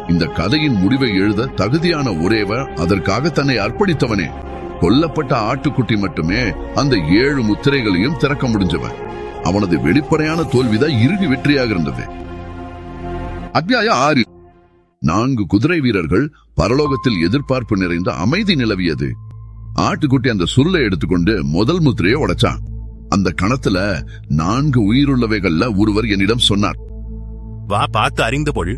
இந்த கதையின் முடிவை எழுத தகுதியான ஒரேவர் அதற்காக தன்னை அர்ப்பணித்தவனே. கொல்லப்பட்ட ஆட்டுக்குட்டி மட்டுமே அந்த 7 முத்திரைகளையும் திறக்க முடிஞ்சவன். அவனது வெளிப்படையான தோல்விதான் இறுதி வெற்றியாக இருந்தது. அத்தியாயம் 6. 4 குதிரை வீரர்கள். பரலோகத்தில் எதிர்பார்ப்பு நிறைந்த அமைதி நிலவியது. ஆட்டுக்குட்டி அந்த சுருளை எடுத்துக்கொண்டு முதல் முத்திரையை உடைச்சான். அந்த கணத்துல 4 உயிருள்ளவைகள்ல ஒருவர் என்னிடம் சொன்னார், வா பார்த்து அறிந்து கொள்.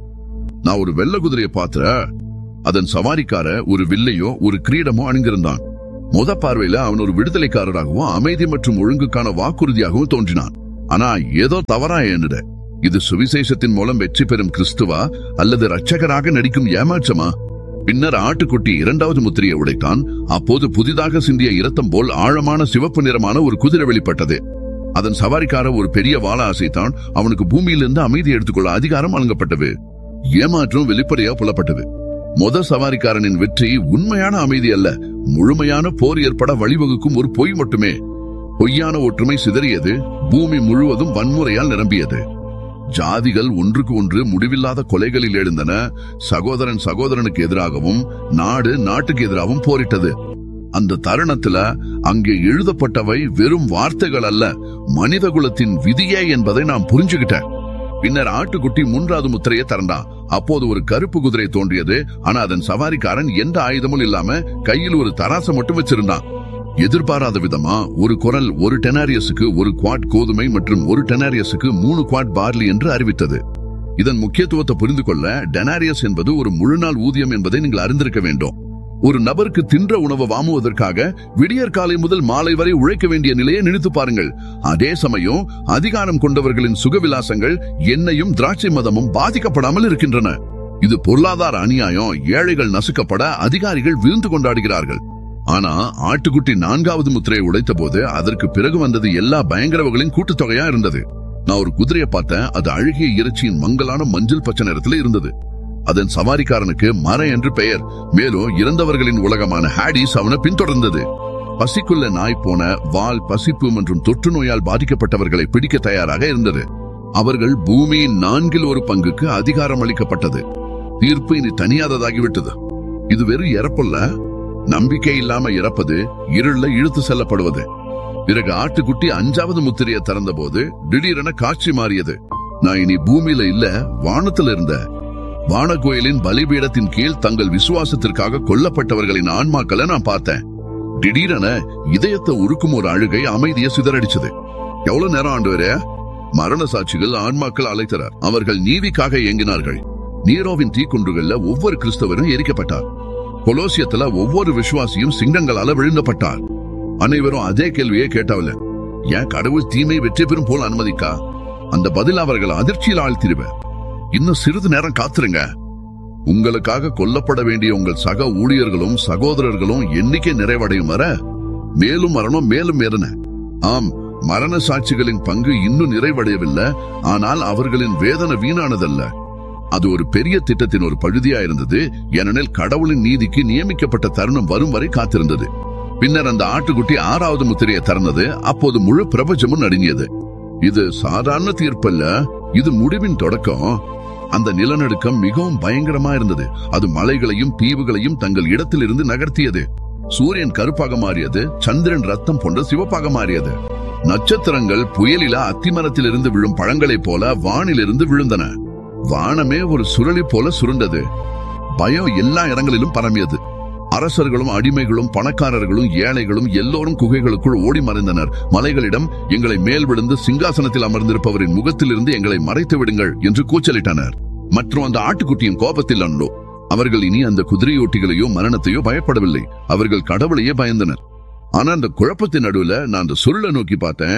நான் ஒரு வெள்ள குதிரையை பார்த்த. அதன் சவாரிக்கார ஒரு வில்லையோ ஒரு கிரீடமோ அணிந்திருந்தான். முத பார்வையில அவன் ஒரு விடுதலைக்காரராகவும் அமைதி மற்றும் ஒழுங்குக்கான வாக்குறுதியாகவும் தோன்றினான். ஆனா ஏதோ தவறா எண்ணுட. இது சுவிசேஷத்தின் மூலம் வெற்றி பெறும் கிறிஸ்துவா அல்லது இரட்சகராக நடிக்கும் ஏமாற்றமா? பின்னர் ஆட்டுக்குட்டி 2வது முத்திரையை உடைத்தான். அப்போது புதிதாக சிந்திய இரத்தம் போல் ஆழமான சிவப்பு நிறமான ஒரு குதிரை வெளிப்பட்டது. அதன் சவாரிக்கார ஒரு பெரிய வாளை அசைத்தான். அவனுக்கு பூமியிலிருந்து அமைதி எடுத்துக்கொள்ள அதிகாரம் வழங்கப்பட்டது. ஏமாற்றம் வெளிப்படையா புலப்பட்டது. சவாரிக்காரனின் வெற்றி உண்மையான அமைதி அல்ல, முழுமையான போர் ஏற்பட வழிவகுக்கும் ஒரு பொய் மட்டுமே. பொய்யான ஒற்றுமை சிதறியது. பூமி முழுவதும் வன்முறையால் நிரம்பியது. ஜாதிகள் ஒன்றுக்கு ஒன்று முடிவில்லாத கொலைகளில் எழுந்தன. சகோதரன் சகோதரனுக்கு எதிராகவும் நாடு நாட்டுக்கு எதிராகவும் போரிட்டது. அந்த தருணத்துல அங்கே எழுதப்பட்டவை வெறும் வார்த்தைகள் அல்ல, மனித குலத்தின் விதியே என்பதை நான் புரிஞ்சுகிட்டேன். பின்னர் ஆட்டுக்குட்டி 3வது முத்திரையை திறந்தான். அப்போது ஒரு கருப்பு குதிரை தோன்றியது. ஆனா அதன் சவாரிக்காரன் எந்த ஆயுதமும் இல்லாம கையில் ஒரு தராசை மட்டும் வச்சிருந்தான். எதிர்பாராத விதமா ஒரு குரல் 1 டெனாரியஸுக்கு 1 குவாட் கோதுமை மற்றும் 1 டெனாரியஸுக்கு 3 குவாட் பார்லி என்று அறிவித்தது. இதன் முக்கியத்துவத்தை புரிந்து கொள்ள டெனாரியஸ் என்பது ஒரு முழுநாள் ஊதியம் என்பதை நீங்கள் அறிந்திருக்க வேண்டும். ஒரு நபருக்கு தின்ற உணவை வாங்குவதற்காக விடியற் காலை முதல் மாலை வரை உழைக்க வேண்டிய நிலையை நினைத்து பாருங்கள். அதே சமயம் அதிகாரம் கொண்டவர்களின் சுகவிலாசங்கள் எண்ணெயும் திராட்சை மதமும் பாதிக்கப்படாமல் இருக்கின்றன. இது பொருளாதார அநியாயம். ஏழைகள் நசுக்கப்பட அதிகாரிகள் விருந்து கொண்டாடுகிறார்கள். ஆனா ஆட்டுக்குட்டி 4வது முத்திரையை உடைத்த போது அதற்கு பிறகு வந்தது எல்லா பயங்கரவர்களின் கூட்டுத்தொகையா இருந்தது. நான் ஒரு குதிரையை பார்த்தேன். அது அழுகிய இறைச்சியின் மங்கலான மஞ்சள் பச்சை நிறத்தில் இருந்தது. அதன் சவாரிக்காரனுக்கு மர என்று பெயர். மேலும் இறந்தவர்களின் உலகமான ஹாடிஸ் அவனை பின்தொடர்ந்தது. பசிக்குள்ள நாய் போன வால், பசிப்பு மற்றும் தொற்று நோயால் பாதிக்கப்பட்டவர்களை பிடிக்க தயாராக இருந்தது. அவர்கள் பூமியின் 4ல் 1 பங்குக்கு அதிகாரம் அளிக்கப்பட்டது. தீர்ப்பு இனி தனியாததாகிவிட்டது. இது வெறும் இறப்பல்ல, நம்பிக்கை இல்லாம இறப்பது, இருள இழுத்து செல்லப்படுவது. பிறகு ஆட்டுக்குட்டி 5வது முத்திரையை திறந்த போது திடீரென காட்சி மாறியது. நான் இனி பூமியில இல்ல, வானத்துல இருந்த. வானகோயிலின் பலிபீடத்தின் கீழ் தங்கள் விசுவாசத்திற்காக கொல்லப்பட்டவர்களின் ஆன்மாக்களை நான் பார்த்தேன். திடீரென இதயத்தை உருக்கும் ஒரு அழுகை அமைதியை சிதறடிச்சது. எவ்வளவு நேரம் ஆண்டவரே? மரண சாட்சிகள் ஆன்மாக்கள் அழைத்தனர். அவர்கள் நீதிக்காக இயங்கினார்கள். நீரோவின் தீக்குண்டுகள்ல ஒவ்வொரு கிறிஸ்தவரும் எரிக்கப்பட்டார். கொலோசியத்துல ஒவ்வொரு விசுவாசியும் சிங்கங்களால விழுந்தப்பட்டார். அனைவரும் அதே கேள்வியை கேட்டாவில்ல, ஏன் கடவுள் தீமை வெற்றி பெறும் போல் அனுமதிக்கா? அந்த பதில் அவர்கள் அதிர்ச்சியில் ஆழ்த்திருவ. இன்னும் சிறிது நேரம் காத்துருங்க. உங்களுக்காக கொல்லப்பட வேண்டிய உங்கள் சக ஊழியர்களும் சகோதரர்களும் எண்ணிக்கை நிறைவடையும் வர மேலும் மரணம் மேலும் ஏறன. ஆம், மரண சாட்சிகளின் பங்கு இன்னும் நிறைவடையவில்லை. ஆனால் அவர்களின் வேதனை வீணானதல்ல. அது ஒரு பெரிய திட்டத்தின் ஒரு பகுதியா இருந்தது. ஏனெனில் கடவுளின் நீதிக்கு நியமிக்கப்பட்ட தருணம் வரும் வரை காத்திருந்தது. பின்னர் அந்த ஆட்டுக்குட்டி 6வது முத்திரையை திறந்தது. அப்போது முழு பிரபஞ்சமும் நடுங்கியது. இது சாதாரண தீர்ப்பல்ல, இது முடிவின் தொடக்கம். அந்த நிலநடுக்கம் மிகவும் பயங்கரமா இருந்தது. அது மலைகளையும் தீவுகளையும் தங்கள் இடத்தில் இருந்து நகர்த்தியது. சூரியன் கருப்பாக மாறியது. சந்திரன் ரத்தம் போன்ற சிவப்பாக மாறியது. நட்சத்திரங்கள் புயலில அத்திமரத்திலிருந்து விழும் பழங்களைப் போல வானிலிருந்து விழுந்தன. வானமே ஒரு சுழலி போல சுருண்டது. பயம் எல்லா இடங்களிலும் பரவியது. அரசர்களும் அடிமைகளும் பணக்காரர்களும் ஏழைகளும் எல்லோரும் குகைகளுக்குள் ஓடி மறைந்தனர். மலைகளிடம், எங்களை மேல் விழுந்து சிங்காசனத்தில் அமர்ந்திருப்பவரின் முகத்திலிருந்து எங்களை மறைத்து விடுங்கள் என்று கூச்சலிட்டனர். மற்றும் அந்த ஆட்டுக்குட்டியின் கோபத்தில் அன்றோ அவர்கள் இனி அந்த குதிரையோட்டிகளையோ மரணத்தையோ பயப்படவில்லை. அவர்கள் கடவுளையே பயந்தனர். ஆனா அந்த குழப்பத்தின் நடுவுல நான் அந்த சுருளை நோக்கி பார்த்தேன்.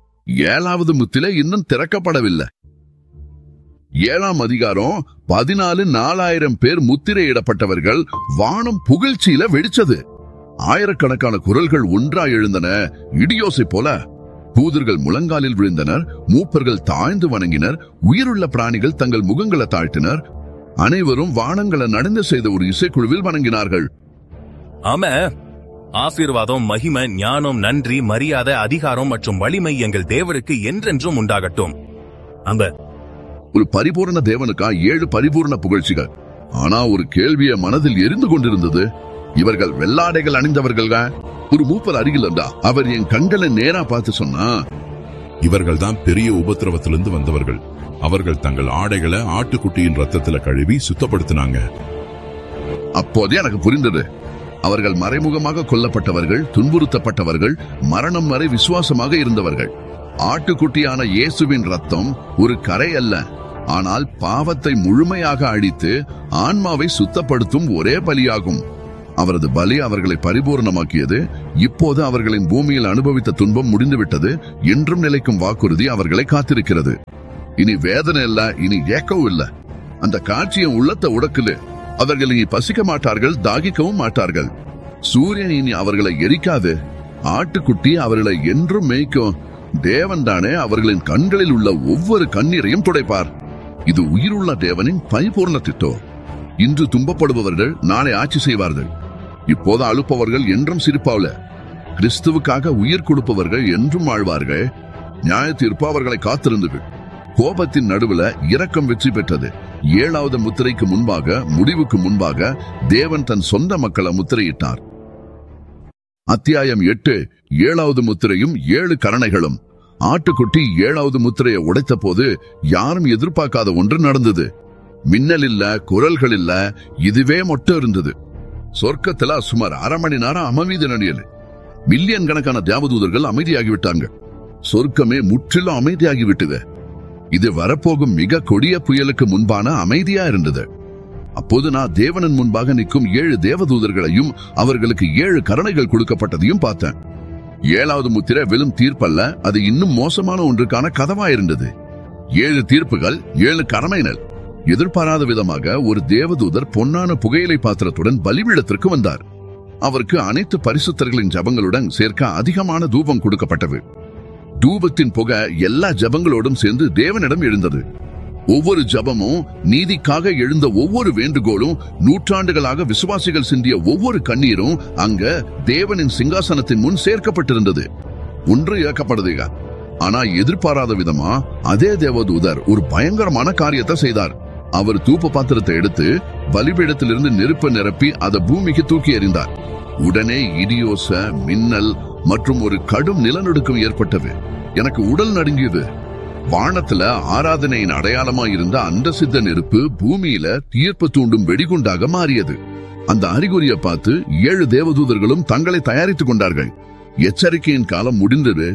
7வது முத்திரை இன்னும் திறக்கப்படவில்லை. 7ஆம் அதிகாரம் 14,000 பேர் முத்திரையிடப்பட்டவர்கள். வானம் புகழ்ச்சியில வெடிச்சது. ஆயிரக்கணக்கான குரல்கள் ஒன்றாய் எழுந்தன, இடியோசை போல. தூதர்கள் முழங்காலில் விழுந்தனர். மூப்பர்கள் தாழ்ந்து வணங்கினர். உயிருள்ள பிராணிகள் தங்கள் முகங்களை தாழ்த்தினர். அனைவரும் வானங்களை நடந்து செய்த ஒரு இசைக்குழுவில் வணங்கினார்கள். ஆமா, ஆசீர்வாதம், மகிமை, ஞானம், நன்றி, மரியாதை, அதிகாரம் மற்றும் வலிமை எங்கள் தேவருக்கு என்றென்றும் உண்டாகட்டும். அந்த ஒரு பரிபூர்ண தேவனுக்கா 7 பரிபூர்ண புகழ்ச்சிகள். ஆனா ஒரு கேள்விய மனதில் எரிந்து கொண்டிருந்தது. இவர்கள் வெள்ளாடைகள் அணிந்தவர்கள். ஒரு மூப்பர் அருகில் இருந்தா அவர் என் கண்களை நேரா பார்த்து சொன்னா, இவர்கள் தான் பெரிய உபத்திரவத்திலிருந்து வந்தவர்கள். அவர்கள் தங்கள் ஆடைகளை ஆட்டுக்குட்டியின் ரத்தத்துல கழுவி சுத்தப்படுத்தினாங்க. அப்போதே எனக்கு புரிந்தது. அவர்கள் மறைமுகமாக கொல்லப்பட்டவர்கள், துன்புறுத்தப்பட்டவர்கள், மரணம் வரை விசுவாசமாக இருந்தவர்கள். ஆட்டுக்குட்டியான இயேசுவின் ரத்தம் ஒரு கரை அல்ல, ஆனால் பாவத்தை முழுமையாக அழித்து ஆன்மாவை சுத்தப்படுத்தும் ஒரே பலியாகும். அவரது பலி அவர்களை பரிபூர்ணமாக்கியது. இப்போது அவர்களின் பூமியில் அனுபவித்த துன்பம் முடிந்துவிட்டது. என்றும் நிலைக்கும் வாக்குறுதி அவர்களை காத்திருக்கிறது. இனி வேதனை இல்ல, இனி ஏக்கவும் இல்ல. அந்த காட்சியை உள்ளத்தை உடக்குது. அவர்கள் இனி பசிக்க மாட்டார்கள், தாகிக்கவும் மாட்டார்கள். சூரியன் இனி அவர்களை எரிக்காது. ஆட்டுக்குட்டி அவர்களை என்றும் மேய்க்கும். தேவன் தானே அவர்களின் கண்களில் உள்ள ஒவ்வொரு கண்ணீரையும் துடைப்பார். இது உயிருள்ள தேவனின் பரிபூர்ண திட்டம். இன்று துன்பப்படுபவர்கள் நாளை ஆட்சி செய்வார்கள். இப்போது அழுப்பவர்கள் என்றும் சிரிப்பாவல. கிறிஸ்துவுக்காக உயிர் கொடுப்பவர்கள் என்றும் வாழ்வார்கள். நியாய தீர்ப்பு அவர்களை காத்திருந்தது. கோபத்தின் நடுவுல இரக்கம் வெற்றி பெற்றது. 7வது முத்திரைக்கு முன்பாக, முடிவுக்கு முன்பாக தேவன் தன் சொந்த மக்களை முத்திரையிட்டார். அத்தியாயம் 8. 7வது முத்திரையும் 7 கரணைகளும். ஆட்டுக்குட்டி 7வது முத்திரையை உடைத்த போது யாரும் எதிர்பார்க்காத ஒன்று நடந்தது. மின்னல் இல்ல, குரல்கள் இல்ல, இதுவே மட்டும் இருந்தது. சொர்க்கத்துல சுமார் அரை மணி நேரம் அமைதி நடியல். மில்லியன் கணக்கான தேவதூதர்கள் அமைதியாகிவிட்டாங்க. சொர்க்கமே முற்றிலும் அமைதியாகிவிட்டது. இது வரப்போகும் மிக கொடிய புயலுக்கு முன்பான அமைதியா இருந்தது. அப்போது நான் தேவனின் முன்பாக நிற்கும் 7 தேவதூதர்களையும் அவர்களுக்கு 7 கரணைகள் கொடுக்கப்பட்டதையும் பார்த்தேன். 7வது முத்திரை வெறும் தீர்ப்பல்ல, அது இன்னும் மோசமான ஒன்றுக்கான கதவாயிருந்தது. 7 தீர்ப்புகள், 7 கரணைகள். எதிர்பாராத விதமாக ஒரு தேவதூதர் பொன்னான புகையிலை பாத்திரத்துடன் பலிபீடத்திற்கு வந்தார். அவருக்கு அனைத்து பரிசுத்தர்களின் ஜபங்களுடன் சேர்க்க அதிகமான தூபம் கொடுக்கப்பட்டது. தூபத்தின் புகை எல்லா ஜபங்களோடும் சேர்ந்து தேவனிடம் எழுந்தது. ஒவ்வொரு ஜபமும், நீதிக்காக எழுந்த ஒவ்வொரு வேண்டுகோளும், நூற்றாண்டுகளாக விசுவாசிகள் சிந்திய ஒவ்வொரு கண்ணீரும் அங்க தேவனின் சிங்காசனத்தின் முன் சேர்க்கப்பட்டிருந்தது. ஒன்று இழக்கப்படுதுங்க. ஆனா எதிர்பாராத விதமா அதே தேவதூதர் ஒரு பயங்கரமான காரியத்தை செய்தார். அவர் தூப பாத்திரத்தை எடுத்து பலிபீடத்திலிருந்து நெருப்ப நிரப்பி அதை பூமிக்கு தூக்கி எறிந்தார். உடனே இடியோச, மின்னல் மற்றும் ஒரு கடும் நிலநடுக்கம் ஏற்பட்டது. எனக்கு உடல் நடுங்கியது. வானத்துல ஆராதனையின் அடையாளமா இருந்த அந்த சித்த நெருப்பு பூமியில தீர்ப்பு தூண்டும் வெடிகுண்டாக மாறியது. அந்த அறிகுறியை பார்த்து 7 தேவதூதர்களும் தங்களை தயாரித்துக் கொண்டார்கள். எச்சரிக்கையின் காலம் முடிந்தது.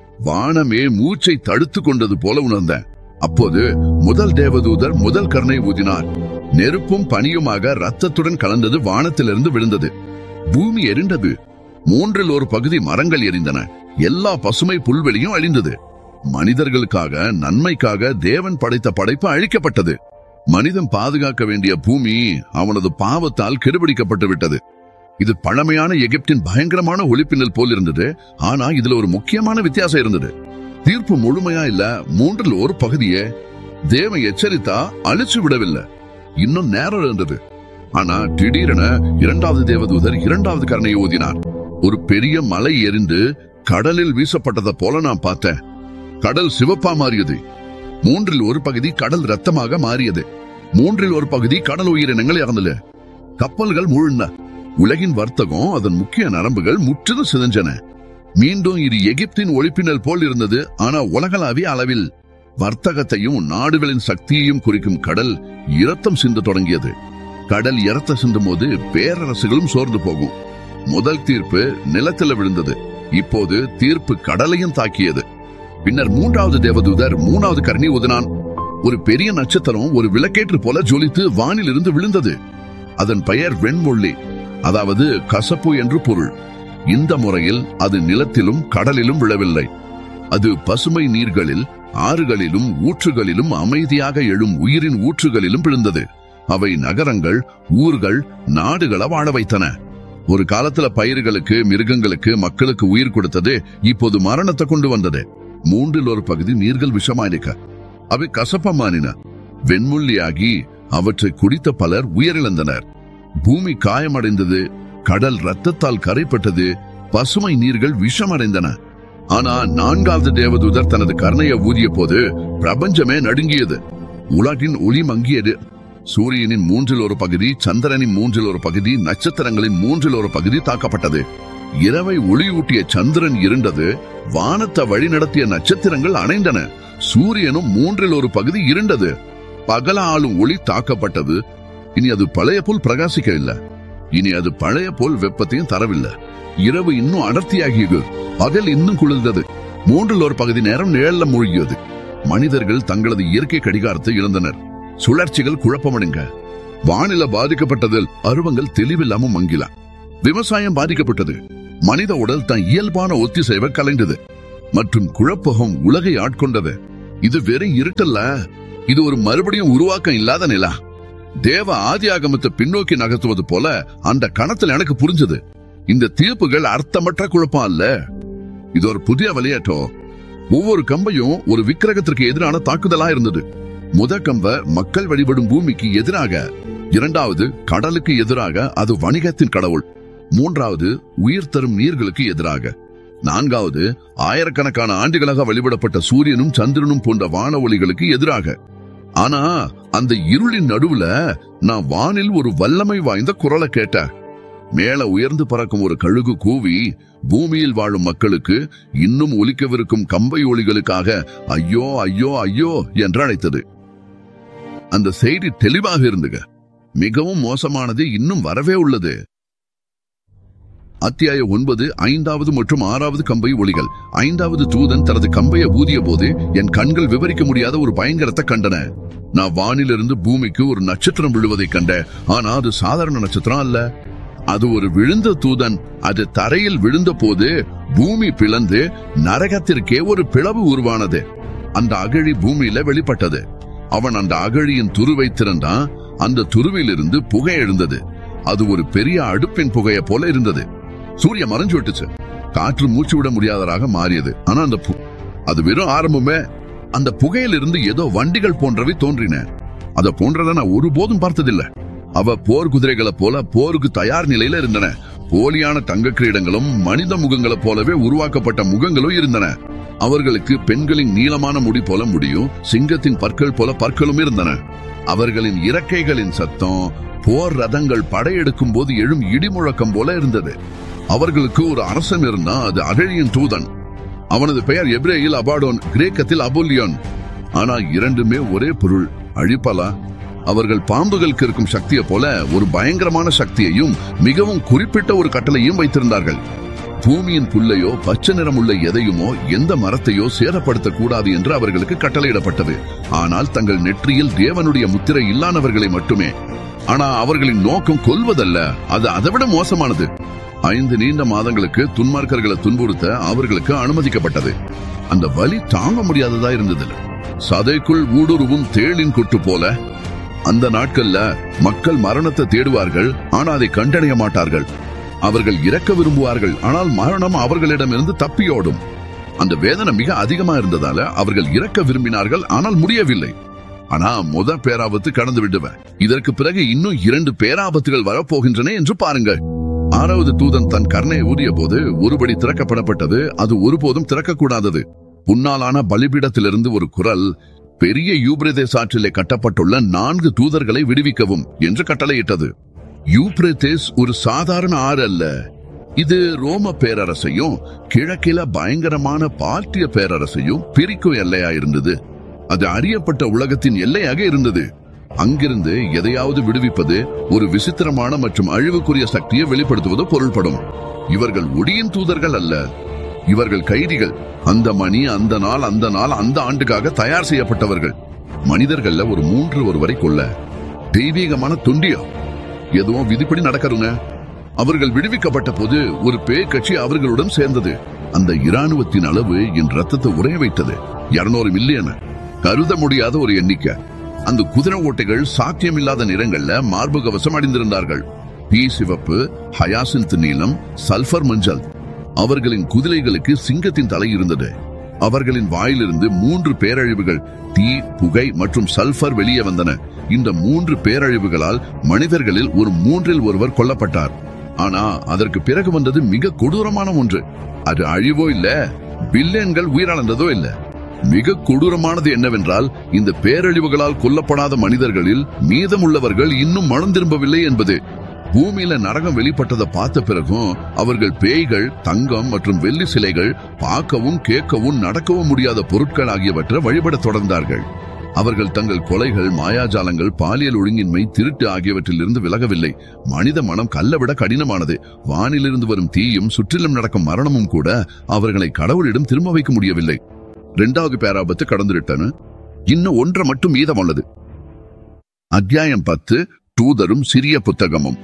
வானமே மூச்சை தடுத்து கொண்டது போல உணர்ந்தேன். அப்போது முதல் தேவதூதர் முதல் கர்ணை ஊதினார். நெருப்பும் பனியுமாக ரத்தத்துடன் கலந்தது வானத்திலிருந்து விழுந்தது. பூமி எரிந்தது. 3ல் ஒரு பகுதி மரங்கள் எரிந்தன. எல்லா பசுமை புல்வெளியும் அழிந்தது. மனிதர்களுக்காக, நன்மைக்காக தேவன் படைத்த படைப்பு அழிக்கப்பட்டது. மனிதன் பாதுகாக்க வேண்டிய பூமி அவனது பாவத்தால் கெடுபிடிக்கப்பட்டு விட்டது. இது பழமையான எகிப்தின் பயங்கரமான ஒளிப்பின்னல் போல் இருந்தது. ஆனா இதுல ஒரு முக்கியமான வித்தியாசம் இருந்தது. தீர்ப்பு முழுமையா இல்ல, 3ல் ஒரு பகுதியே தேவன் எச்சரித்தா அழிச்சு விடவில்லை. இன்னும் நேரம் இருந்தது. ஆனா திடீரென 2வது தேவதூதர் 2வது கரணையை ஊதினார். ஒரு பெரிய மலை எரிந்து கடலில் வீசப்பட்டதை போல நான் பார்த்தேன். கடல் சிவப்பா மாறியது. 3ல் ஒரு பகுதி கடல் ரத்தமாக மாறியது. 3ல் ஒரு பகுதி கடல் உயிரினங்கள் இறந்தது. கப்பல்கள் மூழ்கின. உலகின் வர்த்தகம், அதன் முக்கிய நரம்புகள் முற்றிலும் சிதைஞ்சன. மீண்டும் இது எகிப்தின் ஒளிப்பின்னல் போல் இருந்தது. ஆனா உலகளாவிய அளவில் வர்த்தகத்தையும் நாடுகளின் சக்தியையும் குறிக்கும் கடல் இரத்தம் சிந்த தொடங்கியது. கடல் இரத்தம் சிந்தும் போது பேரரசுகளும் சோர்ந்து போகும். முதல் தீர்ப்பு நிலத்தில் விழுந்தது. இப்போது தீர்ப்பு கடலையும் தாக்கியது. பின்னர் 3வது தேவதூதர் 3வது கரணி ஊதினான். ஒரு பெரிய நட்சத்திரம் ஒரு விளக்கேற்று போல ஜொலித்து வானில் இருந்து விழுந்தது. அதன் பெயர் வெண்மொழி, அதாவது கசப்பு என்று பொருள். இந்த முறையில் அது நிலத்திலும் கடலிலும் விழவில்லை. அது பசுமை நீர்களில், ஆறுகளிலும் ஊற்றுகளிலும் அமைதியாக எழும் உயிரின் ஊற்றுகளிலும் விழுந்தது. அவை நகரங்கள், ஊர்கள், நாடுகளை வாழ வைத்தன. ஒரு காலத்துல பயிர்களுக்கு, மிருகங்களுக்கு, மக்களுக்கு உயிர் கொடுத்தது இப்போது மரணத்தை கொண்டு வந்தது. 3ல் ஒரு பகுதி நீர்கள் விஷமாயிருக்க அவை கசப்பமானின. வெண்முள்ளியாகி அவற்றை குடித்த பலர் உயிரிழந்தனர். பூமி காயமடைந்தது. கடல் ரத்தத்தால் கரைப்பட்டது. பசுமை நீர்கள் விஷமடைந்தன. ஆனா 4வது தேவதூதர் தனது கர்ணையை ஊதிய போது பிரபஞ்சமே நடுங்கியது. உலகின் ஒளி மங்கியது. சூரியனின் 1/3 பகுதி, சந்திரனின் 1/3 பகுதி, நட்சத்திரங்களின் 1/3 பகுதி தாக்கப்பட்டது. இரவை ஒளியூட்டிய சந்திரன் இருண்டது. வானத்தை வழிநடத்திய நட்சத்திரங்கள் அணைந்தன. சூரியனும் 1/3 பகுதி இருண்டது. பகல ஆளும் ஒளி தாக்கப்பட்டது. இனி அது பழைய போல் பிரகாசிக்கவில்லை. இனி அது பழைய போல் வெப்பத்தையும் தரவில்லை. இரவு இன்னும் அடர்த்தியாகியது. பகல் இன்னும் குளிர்ந்தது. 1/3 பகுதி நேரம் நிழல்ல மூழ்கியது. மனிதர்கள் தங்களது இயற்கை கடிகாரத்தை இழந்தனர். சுழற்சிகள் குழப்பமடைங்க. வானிலை பாதிக்கப்பட்டதில் அருவங்கள் தெளிவில்லாம மங்கில. விவசாயம் பாதிக்கப்பட்டது. மனித உடல் தன் இயல்பான ஒத்திசைவை கலைந்தது. மற்றும் குழப்பகம் உலகை ஆட்கொண்டது. இது வெறும் இருட்டல்ல, இது ஒரு மறுபடியும் உருவாக்கம் இல்லாத நிலா. தேவ ஆதி ஆகமத்தை பின்னோக்கி நகர்த்துவது போல அந்த கணத்தில் எனக்கு புரிஞ்சது. இந்த தீர்ப்புகள் அர்த்தமற்ற குழப்பம் அல்ல, இது ஒரு புதிய விளையாட்டோ. ஒவ்வொரு கம்பையும் ஒரு விக்கிரகத்திற்கு எதிரான தாக்குதலா இருந்தது. கம்ப மக்கள் வழிபடும் பூமிக்கு எதிராக, 2வது கடலுக்கு எதிராக, அது வணிகத்தின் கடவுள். 3வது உயிர் தரும் நீர்களுக்கு எதிராக. 4வது ஆயிரக்கணக்கான ஆண்டுகளாக வழிபடப்பட்ட சூரியனும் சந்திரனும் போன்ற வான ஒளிகளுக்கு எதிராக. ஆனா அந்த இருளின் நடுவுல நான் வானில் ஒரு வல்லமை வாய்ந்த குரலை கேட்டேன். மேல உயர்ந்து பறக்கும் ஒரு கழுகு கூவி பூமியில் வாழும் மக்களுக்கு இன்னும் ஒலிக்கவிருக்கும் கம்பை ஒளிகளுக்காக ஐயோ ஐயோ ஐயோ என்று அழைத்தது. அந்த செய்தி தெளிவாக இருந்துங்க. மிகவும் மோசமானது இன்னும் வரவே உள்ளது. அத்தியாயம் 9 5வது மற்றும் 6வது கம்பை ஒளிகள். 5வது தூதன் தனது கம்பையை ஊதிய போது என் கண்கள் விவரிக்க முடியாத ஒரு பயங்கரத்தை கண்டன. நான் வானிலிருந்து பூமிக்கு ஒரு நட்சத்திரம் விழுவதை கண்ட. ஆனா அது சாதாரண நட்சத்திரம் அல்ல, அது ஒரு விழுந்த தூதன். அது தரையில் விழுந்த போது பூமி பிளந்து நரகத்திற்கே ஒரு பிளவு உருவானது. அந்த அகழி பூமியில வெளிப்பட்டது. அவன் அந்த அகழியின் துருவை திறந்தான். அந்த துருவிலிருந்து புகை எழுந்தது. அது ஒரு பெரிய அடுப்பின் புகையை போல இருந்தது. சூரியன் மறைஞ்சு விட்டுச்சு. காற்று மூச்சு விட முடியாததாக மாறியது. ஆனா அது வெறும் ஆரம்பமே. அந்த புகையிலிருந்து ஏதோ வண்டிகள் போன்றவை தோன்றின. அத போன்றதை நான் ஒருபோதும் பார்த்ததில்லை. அவ போர் குதிரைகளை போல போருக்கு தயார் நிலையில இருந்தன. போலியான தங்க கிரீடங்களும் மனித முகங்களை போலவே உருவாக்கப்பட்ட முகங்களும் இருந்தன. அவர்களுக்கு பெண்களின் நீளமான முடி போல முடியும், சிங்கத்தின் பற்கள் போல பற்களும் இருந்தன. அவர்களின் இறக்கைகளின் சத்தம் போர் ரதங்கள் படையெடுக்கும் போது எழும் இடிமுழக்கம் போல இருந்தது. அவர்களுக்கு ஒரு அரசன் இருந்தான். அது அகழியின் தூதன். அவனது பெயர் எபிரேயில் அபாடோன், கிரேக்கத்தில் அபோலியோன். ஆனா இரண்டுமே ஒரே பொருள், அழிப்பலா. அவர்கள் பாம்புகளுக்கு இருக்கும் சக்தியை போல ஒரு பயங்கரமான சக்தியையும் மிகவும் குறிப்பிட்ட ஒரு கட்டளையும் வைத்திருந்தார்கள். பூமியின் புல்லையோ பச்சை நிறமுள்ள எதையுமோ எந்த மரத்தையோ சேதப்படுத்தக் கூடாது என்று அவர்களுக்கு கட்டளையிடப்பட்டது. ஆனால் தங்கள் நெற்றியில் தேவனுடைய முத்திரை இல்லாதவர்களை மட்டுமே. ஆனா அவர்களின் நோக்கம் கொல்வதல்ல, அது அதைவிட மோசமானது. 5 நீண்ட மாதங்களுக்கு துன்மார்க்கர்களை துன்புறுத்த அவர்களுக்கு அனுமதிக்கப்பட்டது. அந்த வலி தாங்க முடியாததா இருந்தது. சதைக்குள் ஊடுருவும் தேளின் கொட்டு போல. அந்த நாட்கள்ல மக்கள் மரணத்தை தேடுவார்கள், ஆனா அதை கண்டடைய மாட்டார்கள். அவர்கள் இறக்க விரும்புவார்கள், ஆனால் மரணம் அவர்களிடமிருந்து தப்பியோடும். அந்த வேதனை மிக அதிகமா இருந்ததால அவர்கள் இறக்க விரும்பினார்கள், ஆனால் முடியவில்லை. ஆனா பேராபத்து கடந்து விடுவேன். இதற்கு பிறகு இன்னும் 2 பேராபத்துகள் வரப்போகின்றன என்று பாருங்கள். 6வது தூதன் தன் கர்ணை ஊதிய போது ஒருபடி திறக்கப்படப்பட்டது. அது ஒருபோதும் திறக்கக்கூடாதது. புன்னாலான பலிபீடத்திலிருந்து ஒரு குரல், பெரிய யூப்ரேத்தேஸ் ஆற்றிலே கட்டப்பட்டுள்ள 4 தூதர்களை விடுவிக்கவும் என்று கட்டளையிட்டது. யூப்ரேத்தேஸ் ஒரு சாதாரண ஆறு அல்ல. இது ரோம பேரரசையும் கிழக்கில பயங்கரமான பார்ட்டிய பேரரசையும் பிரிக்கும் எல்லையா இருந்தது. அது அறியப்பட்ட உலகத்தின் எல்லையாக இருந்தது. அங்கிருந்து எதையாவது விடுவிப்பது ஒரு விசித்திரமான மற்றும் அழிவுக்குரிய சக்தியை வெளிப்படுத்துவது பொருள்படும். இவர்கள் ஒடியின் தூதர்கள் அல்ல, இவர்கள் கைதிகள். அந்த மணி, அந்த நாள், அந்த நாள், அந்த ஆண்டுக்காக தயார் செய்யப்பட்டவர்கள். மனிதர்கள்ல ஒரு 3 ஒருவரை கொல்ல. தெய்வீகமான துண்டியா எதுவும் விதிப்படி நடக்கருங்க. அவர்கள் விடுவிக்கப்பட்ட போது ஒரு பேய் கட்சி அவர்களுடன் சேர்ந்தது. அந்த இராணுவத்தின் அளவு என் ரத்தத்தை உறைய வைத்தது. 200 மில்லியன், கருத முடியாத ஒரு எண்ணிக்கை. அந்த குதிரை ஓட்டைகள் சாத்தியமில்லாத நிறங்கள்ல மார்பு கவசம் அணிந்திருந்தார்கள். பீ சிவப்பு, ஹயாசின்த் நீலம், சல்பர் மஞ்சள். அவர்களின் குதிரைகளுக்கு சிங்கத்தின் தலை இருந்தது. அவர்களின் வாயிலிருந்து 3 பேரழிவுகள், தீ, புகை மற்றும் சல்பர் வெளியே வந்தன. இந்த 3 பேரழிவுகளால் மனிதர்களில் ஒரு 3இல் ஒருவர் கொல்லப்பட்டார். ஆனா அதற்கு பிறகு வந்தது மிக கொடூரமான ஒன்று. அது அழிவோ இல்ல, பில்லியன்கள் உயிரிழந்ததோ இல்ல. மிக கொடூரமானது என்னவென்றால், இந்த பேரழிவுகளால் கொல்லப்படாத மனிதர்களில் மீதமுள்ளவர்கள் இன்னும் மனம் திரும்பவில்லை என்பது. பூமியில நரகம் வெளிப்பட்டதை பார்த்த பிறகும் அவர்கள் பேய்கள், தங்கம் மற்றும் வெள்ளி சிலைகள், பார்க்கவும் கேட்கவும் நடக்கவும் முடியாத பொருட்கள் ஆகியவற்றை வழிபட தொடர்ந்தார்கள். அவர்கள் தங்கள் கொலைகள், மாயாஜாலங்கள், பாலியல் ஒழுங்கின்மை, திருட்டு ஆகியவற்றிலிருந்து விலகவில்லை. மனித மனம் கல்லை விட கடினமானது. வானிலிருந்து வரும் தீயும் சுற்றிலும் நடக்கும் மரணமும் கூட அவர்களை கடவுளிடம் திரும்ப வைக்க முடியவில்லை. 2வது பேராபத்து கடந்துவிட்டன. இன்னும் 1 மட்டும் மீதம் உள்ளது. அத்தியாயம் 10, தூதரும் சிறிய புத்தகமும்.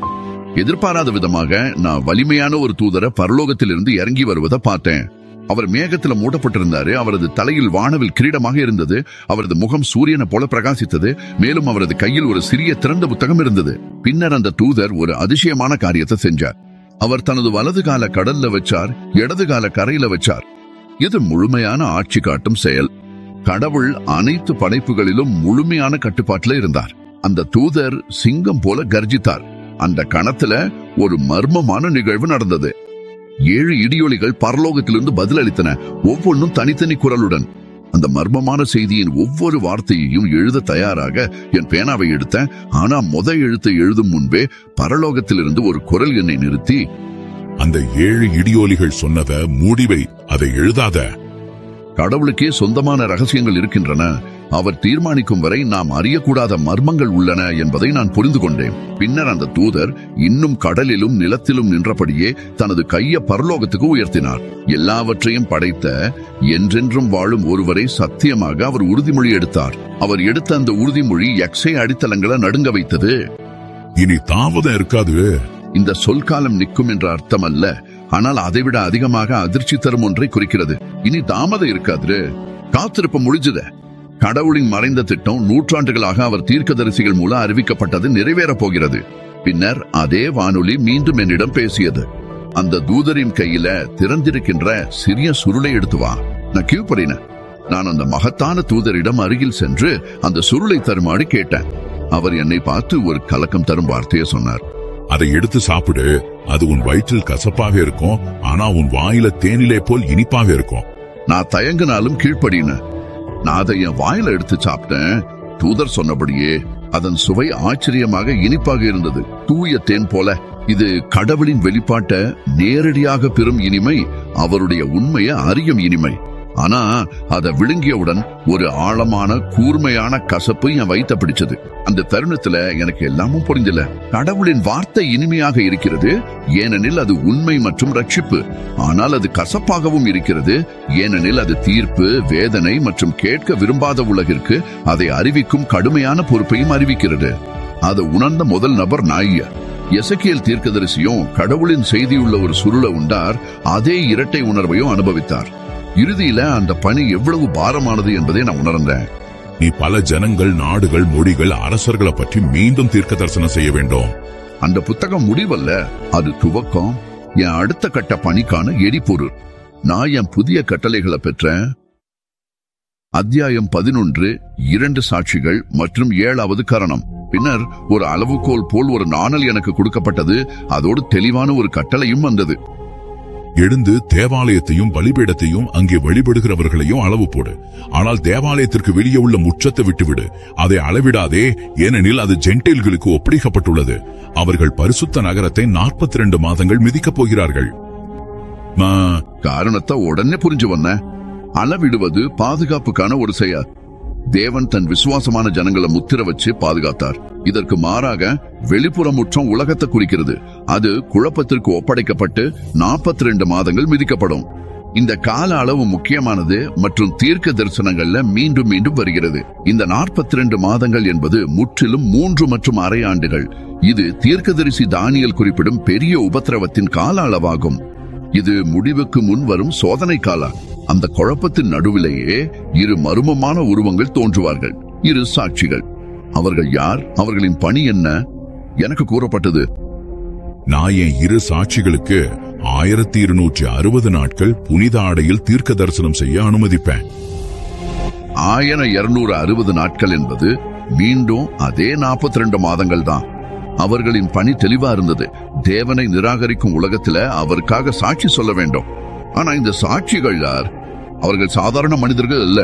எதிர்பாராத விதமாக நான் வலிமையான ஒரு தூதரை பரலோகத்திலிருந்து இறங்கி வருவதை பார்த்தேன். அவர் மேகத்துல மூடப்பட்டிருந்தாரு. அவரது தலையில் வானவில் கிரீடமாக இருந்தது. அவரது முகம் சூரியனை போல பிரகாசித்தது. மேலும் அவரது கையில் ஒரு சிறிய திறந்த புத்தகம் இருந்தது. பின்னர் அந்த தூதர் ஒரு அதிசயமான காரியத்தை செஞ்சார். அவர் தனது வலது கால கடல்ல வச்சார், இடது கால கரையில வச்சார். இது முழுமையான ஆட்சி காட்டும் செயல். கடவுள் அனைத்து படைப்புகளிலும் முழுமையான கட்டுப்பாட்டில் இருந்தார். அந்த தூதர் சிங்கம் போல கர்ஜித்தார். அந்த கணத்துல ஒரு மர்மமான நிகழ்வு நடந்தது. 7 இடியொலிகள் பரலோகத்திலிருந்து பதிலளித்தன, ஒவ்வொன்றும் தனித்தனி குரலுடன். அந்த மர்மமான செய்தியின் ஒவ்வொரு வார்த்தையையும் எழுத தயாராக என் பேனாவை எடுத்தேன். ஆனா எழுத்தை எழுதும் முன்பே பரலோகத்திலிருந்து ஒரு குரல் என்னை நிறுத்தி, அந்த 7 இடியோலிகள் சொன்னத மூடிவை, அதை எழுதாத. கடவுளுக்கே சொந்தமான ரகசியங்கள் இருக்கின்றன. அவர் தீர்மானிக்கும் வரை நாம் அறியக்கூடாத மர்மங்கள் உள்ளன என்பதை நான் புரிந்து கொண்டேன். பின்னர் அந்த தூதர் இன்னும் கடலிலும் நிலத்திலும் நின்றபடியே தனது கையை பரலோகத்துக்கு உயர்த்தினார். எல்லாவற்றையும் படைத்த என்றென்றும் வாழும் ஒருவரை சத்தியமாக அவர் உறுதிமொழி எடுத்தார். அவர் எடுத்த அந்த உறுதிமொழி எக்ஸை அடித்தளங்களை நடுங்க வைத்தது. இனி தாமதம் இருக்காது. இந்த சொல்காலம் நிற்கும் என்ற அர்த்தம் அல்ல, ஆனால் அதைவிட அதிகமாக அதிர்ச்சி தரும் ஒன்றை குறிக்கிறது. இனி தாமதம் இருக்காது, காத்திருப்பு முடிஞ்சது. கடவுளின் மறைந்த திட்டம் நூற்றாண்டுகளாக அவர் தீர்க்கதரிசிகள் மூலம் அறிவிக்கப்பட்டது நிறைவேறப் போகிறது. பின்னர் அதே வானொலி மீண்டும் என்னிடம் பேசியது. அந்த தூதரின் கையில திறந்திருக்கின்ற சிறிய சுருளை எடுத்து வா. நான் கீழ்ப்படினேன். நான் அந்த மகத்தான தூதரிடம் அருகில் சென்று அந்த சுருளை தருமாறு கேட்டேன். அவர் என்னை பார்த்து ஒரு கலக்கம் தரும் வார்த்தையை சொன்னார். அதை எடுத்து சாப்பிடு. அது உன் வயிற்றில் கசப்பாக இருக்கும், ஆனா உன் வாயில தேனிலே போல் இனிப்பாக இருக்கும். நான் தயங்கினாலும் கீழ்ப்படினேன். நான் அதை என் வாயில எடுத்து சாப்பிட்டேன். தூதர் சொன்னபடியே அதன் சுவை ஆச்சரியமாக இனிப்பாக இருந்தது, தூய தேன் போல. இது கடவுளின் வெளிப்பாட்டை நேரடியாக பெறும் இனிமை, அவருடைய உண்மையை அறியும் இனிமை. ஆனா அதை விழுங்கியவுடன் ஒரு ஆழமான கூர்மையான கசப்பு என் வயித்தை பிடிச்சது. அந்த தருணத்துல எனக்கு எல்லாமும் புரிஞ்சல. கடவுளின் வார்த்தை இனிமையாக இருக்கிறது, ஏனெனில் அது உண்மை மற்றும் ரட்சிப்பு. ஆனால் அது கசப்பாகவும் இருக்கிறது, ஏனெனில் அது தீர்ப்பு, வேதனை மற்றும் கேட்க விரும்பாத உலகிற்கு அதை அறிவிக்கும் கடுமையான பொறுப்பையும் அறிவிக்கிறது. அதை உணர்ந்த முதல் நபர் நாய்ய. எசேக்கியேல் தீர்க்கதரிசியும் கடவுளின் செய்தியுள்ள ஒரு சுருளை உண்டார். அதே இரட்டை உணர்வையும் அனுபவித்தார். இறுதியில அந்த பணி எவ்வளவு பாரமானது என்பதை நான் உணர்ந்தேன். நீ பல ஜனங்கள், நாடுகள், மொழிகள், அரசர்களை பற்றி மீண்டும் தீர்க்க தரிசனம் செய்ய வேண்டும். அந்த புத்தகம் முடிவல்ல, அது துவக்கம். என் அடுத்த கட்ட பணிக்கான எரிபொருள். நான் என் புதிய கட்டளைகளை பெற்றேன். அத்தியாயம் 11, 2 சாட்சிகள் மற்றும் 7வது கரணம். பின்னர் ஒரு அளவுகோல் போல் ஒரு நாணல் எனக்கு கொடுக்கப்பட்டது. அதோடு தெளிவான ஒரு கட்டளையும் வந்தது. எழுந்து தேவாலயத்தையும் பலிபீடத்தையும் அங்கே வழிபடுகிறவர்களையும் அளவு போடு. ஆனால் தேவாலயத்திற்கு வெளியே உள்ள முற்றத்தை விட்டுவிடு. அதை அளவிடாதே, ஏனெனில் அது ஜென்டைல்களுக்கு ஒப்படைக்கப்பட்டுள்ளது. அவர்கள் பரிசுத்த நகரத்தை 42 மாதங்கள் மிதிக்கப் போகிறார்கள். காரணத்தை உடனே புரிஞ்சு வந்த. அளவிடுவது பாதுகாப்புக்கான ஒரு செயல். தேவன் தன் விசுவாசமான ஜனங்களை முத்திர வச்சு பாதுகாத்தார். இதற்கு மாறாக வெளிப்புற முற்றம் உலகத்தை குறிக்கிறது. அது குழப்பத்திற்கு ஒப்படைக்கப்பட்டு 42 மாதங்கள் மிதிக்கப்படும். இந்த கால அளவு முக்கியமானது மற்றும் தீர்க்க தரிசனங்கள்ல மீண்டும் மீண்டும் வருகிறது. இந்த 42 மாதங்கள் என்பது முற்றிலும் 3 மற்றும் அரை ஆண்டுகள். இது தீர்க்கதரிசி தானியேல் குறிப்பிடும் பெரிய உபத்திரவத்தின் கால அளவாகும். இது முடிவுக்கு முன் வரும் சோதனை காலம். அந்த குழப்பத்தின் நடுவிலேயே 2 மர்மமான உருவங்கள் தோன்றுவார்கள். 2 சாட்சிகள். அவர்கள் யார்? அவர்களின் பணி என்ன? எனக்கு கூறப்பட்டது, நான் என் 2 சாட்சிகளுக்கு 1260 நாட்கள் புனித ஆடையில் தீர்க்க தரிசனம் செய்ய அனுமதிப்பேன். 1260 நாட்கள் என்பது மீண்டும் அதே 42 மாதங்கள் தான். அவர்களின் பணி தெளிவா இருந்தது. தேவனை நிராகரிக்கும் உலகத்துல அவருக்காக சாட்சி சொல்ல வேண்டும். ஆனா இந்த சாட்சிகள் யார்? அவர்கள் சாதாரண மனிதர்கள் அல்ல.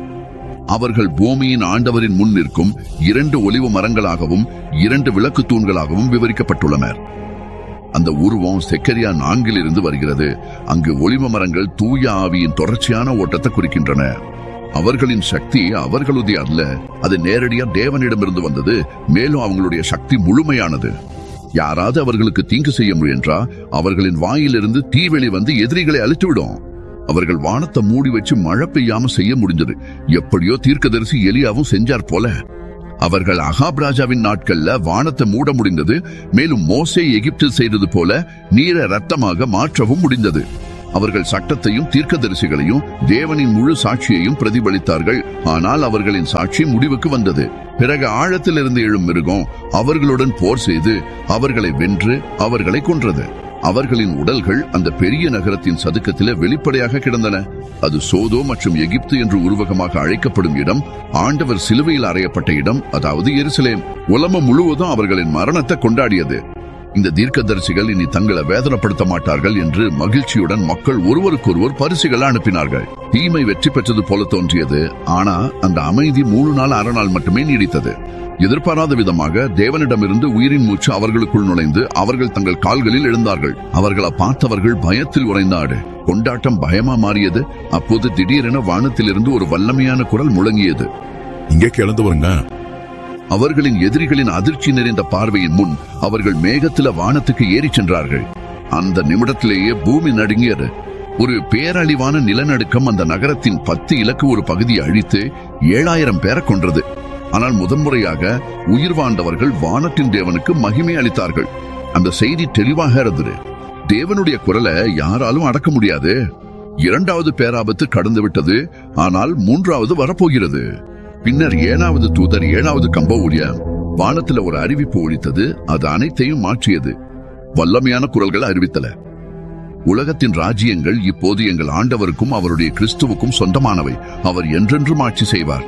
அவர்கள் பூமியின் ஆண்டவரின் முன் நிற்கும் 2 ஒலிவ மரங்களாகவும் 2 விளக்கு தூண்களாகவும் விவரிக்கப்பட்டுள்ளனர். அந்த உருவம் செக்கரியா 4 வருகிறது. அங்கு ஒலிவ மரங்கள் தூய ஆவியின் தொடர்ச்சியான ஓட்டத்தை குறிக்கின்றன. அவர்களின் சக்தி அவர்களுடைய அல்ல, அது நேரடியா தேவனிடமிருந்து வந்தது. மேலும் அவங்களுடைய சக்தி முழுமையானது. யாராவது அவர்களுக்கு தீங்கு செய்ய முயன்றா அவர்களின் வாயிலிருந்து தீவெளி வந்து எதிரிகளை அழித்துவிடும். அவர்கள் வானத்தை மூடி வச்சு மழை பெய்யாம செய்ய முடிஞ்சது. எப்படியோ தீர்க்கதரிசி எலியாவும் செஞ்சார் போல. அவர்கள் அகாப் ராஜாவின் நாட்கள்ல வானத்தை மூட முடிந்தது. மேலும் மோசே எகிப்தில் செய்தது போல நீரை ரத்தமாக மாற்றவும் முடிந்தது. அவர்கள் சட்டத்தையும் தீர்க்கதரிசிகளையும் தேவனின் முழு சாட்சியையும் பிரதிபலித்தார்கள். ஆனால் அவர்களின் சாட்சி முடிவுக்கு வந்தது. பிறகு ஆழத்திலிருந்து எழும் மிருகம் அவர்களுடன் போர் செய்து அவர்களை வென்று அவர்களை கொன்றது. அவர்களின் உடல்கள் அந்த பெரிய நகரத்தின் சதுக்கத்திலே வெளிப்படையாக கிடந்தன. அது சோதோ மற்றும் எகிப்து என்று உருவகமாக அழைக்கப்படும் இடம், ஆண்டவர் சிலுவையில் அறையப்பட்ட இடம், அதாவது எருசலேம். உலகம் முழுவதும் அவர்களின் மரணத்தை கொண்டாடியது. இந்த தீர்க்கதரிசிகள் இனி தங்களை வேதனைப்படுத்த மாட்டார்கள் என்று மகிழ்ச்சியுடன் மக்கள் ஒருவருக்கொருவர் பரிசுகளை அனுப்பினார்கள். தீமை வெற்றி பெற்றது போல தோன்றியது. ஆனா அந்த அமைதி 3 நாள் 1/2 நாள் மட்டுமே நீடித்தது. எதிர்பாராத விதமாக தேவனிடமிருந்து உயிரின் மூச்சு அவர்களுக்குள் நுழைந்து அவர்கள் தங்கள் கால்களில் எழுந்தார்கள். அவர்களை பார்த்தவர்கள் பயத்தில் உறைந்தாடு. கொண்டாட்டம் பயமா மாறியது. அப்போது திடீரென வானத்திலிருந்து ஒரு வல்லமையான குரல் முழங்கியது. இங்கே கிளந்து வருங்க. அவர்களின் எதிரிகளின் அதிர்ச்சி நிறைந்த பார்வையின் முன் அவர்கள் மேகத்தில வானத்துக்கு ஏறி சென்றார்கள். அந்த நிமிடத்திலேயே பூமி நடுங்கியது. ஒரு பேரழிவான நிலநடுக்கம் அந்த நகரத்தின் 10 இலக்கு ஒரு பகுதியை அழித்து 7000 பேரை கொன்றது. ஆனால் முதன்முறையாக உயிர் வாழ்ந்தவர்கள் வானத்தின் தேவனுக்கு மகிமை அளித்தார்கள். அந்த செய்தி தெளிவாக இருந்தது. தேவனுடைய குரலை யாராலும் அடக்க முடியாது. 2வது பேராபத்து கடந்து விட்டது. ஆனால் 3வது வரப்போகிறது. பின்னர் 7வது தூதர் 7வது கம்ப ஊழிய வானத்துல ஒரு அறிவிப்பு ஒலித்தது. அது அனைத்தையும் மாற்றியது. வல்லமையான குரல்கள் அறிவித்தல. உலகத்தின் ராஜ்யங்கள் இப்போது எங்கள் ஆண்டவருக்கும் அவருடைய கிறிஸ்துவுக்கும் சொந்தமானவை. அவர் என்றென்றும் ஆட்சி செய்வார்.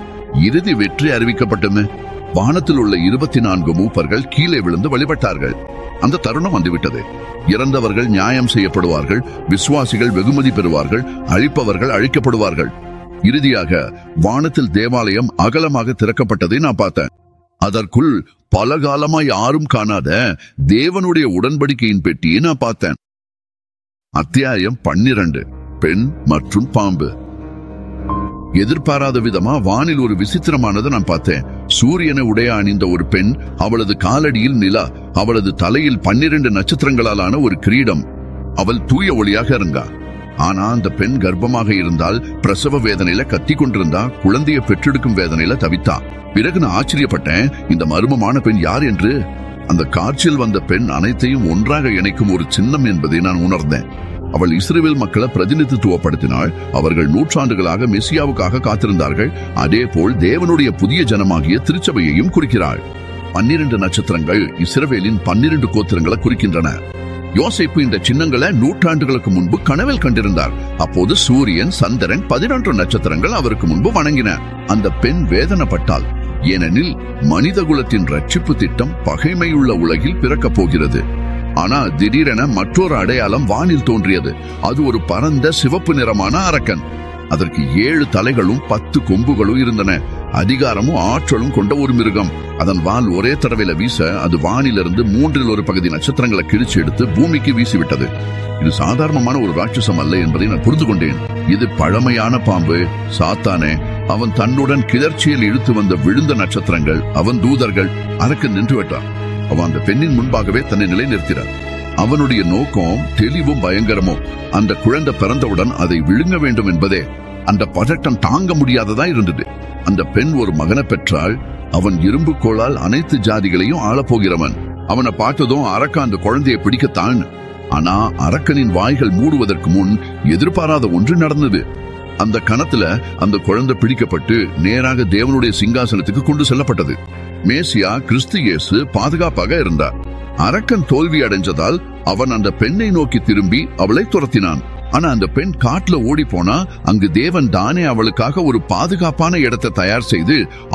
இறுதி வெற்றி அறிவிக்கப்பட்டது. வானத்தில் உள்ள 24 மூப்பர்கள் கீழே விழுந்து வழிபட்டார்கள். அந்த தருணம் வந்துவிட்டது. இறந்தவர்கள் நியாயம் செய்யப்படுவார்கள். விசுவாசிகள் வெகுமதி பெறுவார்கள். அழிப்பவர்கள் அழிக்கப்படுவார்கள். இறுதியாக வானத்தில் தேவாலயம் அகலமாக திறக்கப்பட்டதை நான் பார்த்தேன். அதற்குள் பல காலமா யாரும் காணாத தேவனுடைய உடன்படிக்கையின் பெட்டியை நான் பார்த்தேன். அத்தியாயம் 12. பெண் மற்றும் பாம்பு. எதிர்பாராத விதமா வானில் ஒரு விசித்திரமானதை நான் பார்த்தேன். சூரியனை உடைய அணிந்த ஒரு பெண், அவளது காலடியில் நிலா, அவளது தலையில் 12 நட்சத்திரங்களாலான ஒரு கிரீடம். அவள் தூய ஒளியாக இருந்தா. ஆனா அந்த பெண் கர்ப்பமாக இருந்தால், பிரசவ வேதனையில கத்தி கொண்டிருந்தா, குழந்தையை பெற்றெடுக்கும் வேதனையில தவித்தா. பிறகு நான் ஆச்சரியப்பட்டேன், இந்த மர்மமான பெண் யார் என்று. அந்த காட்சியில் வந்த பெண் அனைத்தையும் ஒன்றாக இணைக்கும் ஒரு சின்னம் என்பதை நான் உணர்ந்தேன். அவள் இஸ்ரவேல் மக்களை பிரதிநிதித்துவப்படுத்தினாள். அவர்கள் நூற்றாண்டுகளாக மெசியாவுக்காக காத்திருந்தார்கள். அதே போல் தேவனுடைய புதிய ஜனமாகிய திருச்சபையையும் குறிக்கிறாள். 12 நட்சத்திரங்கள் இஸ்ரவேலின் 12 கோத்திரங்களை குறிக்கின்றன. யோசேப்பு இந்த சின்னங்களை நூற்றாண்டுகளுக்கு முன்பு கனவில் கண்டிருந்தார். அப்போது சூரியன், சந்திரன், 11 நட்சத்திரங்கள் அவருக்கு முன்பு வணங்கின. அந்த பெண் வேதனைப்பட்டாள். ஏனெனில் மனித குலத்தின் ரட்சிப்பு திட்டம் பகைமையுள்ள உலகில் பிறக்கப் போகிறது. ஆனா திடீரென மற்றொரு அடையாளம் வானில் தோன்றியது. அது ஒரு பரந்த சிவப்பு நிறமான அரக்கன். அதற்கு 7 தலைகளும் 10 கொம்புகளும் இருந்தன. அதிகாரமும் ஆற்றலும் கொண்ட ஒரு மிருகம். அதன் வால் ஒரே தடவையில வீச அது வானிலிருந்து 1/3 பகுதி நட்சத்திரங்களை கிழிச்சு எடுத்து பூமிக்கு வீசிவிட்டது. இது சாதாரணமான ஒரு ராட்சசம் அல்ல என்பதை நான் புரிந்து கொண்டேன். இது பழமையான பாம்பு, சாத்தானே. அவன் தன்னுடன் கிளர்ச்சியில் இழுத்து வந்த விழுந்த நட்சத்திரங்கள், அவன் தூதர்கள். அரக்கன் நின்று விட்டான். அவன் அந்த பெண்ணின் முன்பாகவே தன்னை நிலைநிறுத்தினான். அவனுடைய நோக்கம் தெளிவும் பயங்கரமும். அந்த குழந்தை பிறந்தவுடன் அதை விழுங்க வேண்டும் என்பதே. அந்த பதட்டம் தாங்க முடியாததா இருந்தது. அந்த பெண் ஒரு மகனை பெற்றாள். அவன் இரும்பு கோளால் அனைத்து ஜாதிகளையும் ஆளப்போகிறவன். அவனை பார்த்ததும் அரக்கன் அந்த குழந்தையை பிடிக்கத்தான். ஆனா அரக்கனின் வாய்கள் மூடுவதற்கு முன் எதிர்பாராத ஒன்று நடந்தது. அந்த கணத்துல அந்த குழந்தை பிடிக்கப்பட்டு நேராக தேவனுடைய சிங்காசனத்துக்கு கொண்டு செல்லப்பட்டது. மேசியா கிறிஸ்து இயேசு பாதுகாப்பாக இருந்தார். அரக்கன் தோல்வி அடைஞ்சதால் அவன் அந்த பெண்ணை நோக்கி திரும்பி அவளை துரத்தினான். ஆனா அந்த பெண் காட்டுல ஓடி போனா அங்கு தேவன் தானே அவளுக்காக ஒரு பாதுகாப்பான இடத்தை தயார் செய்து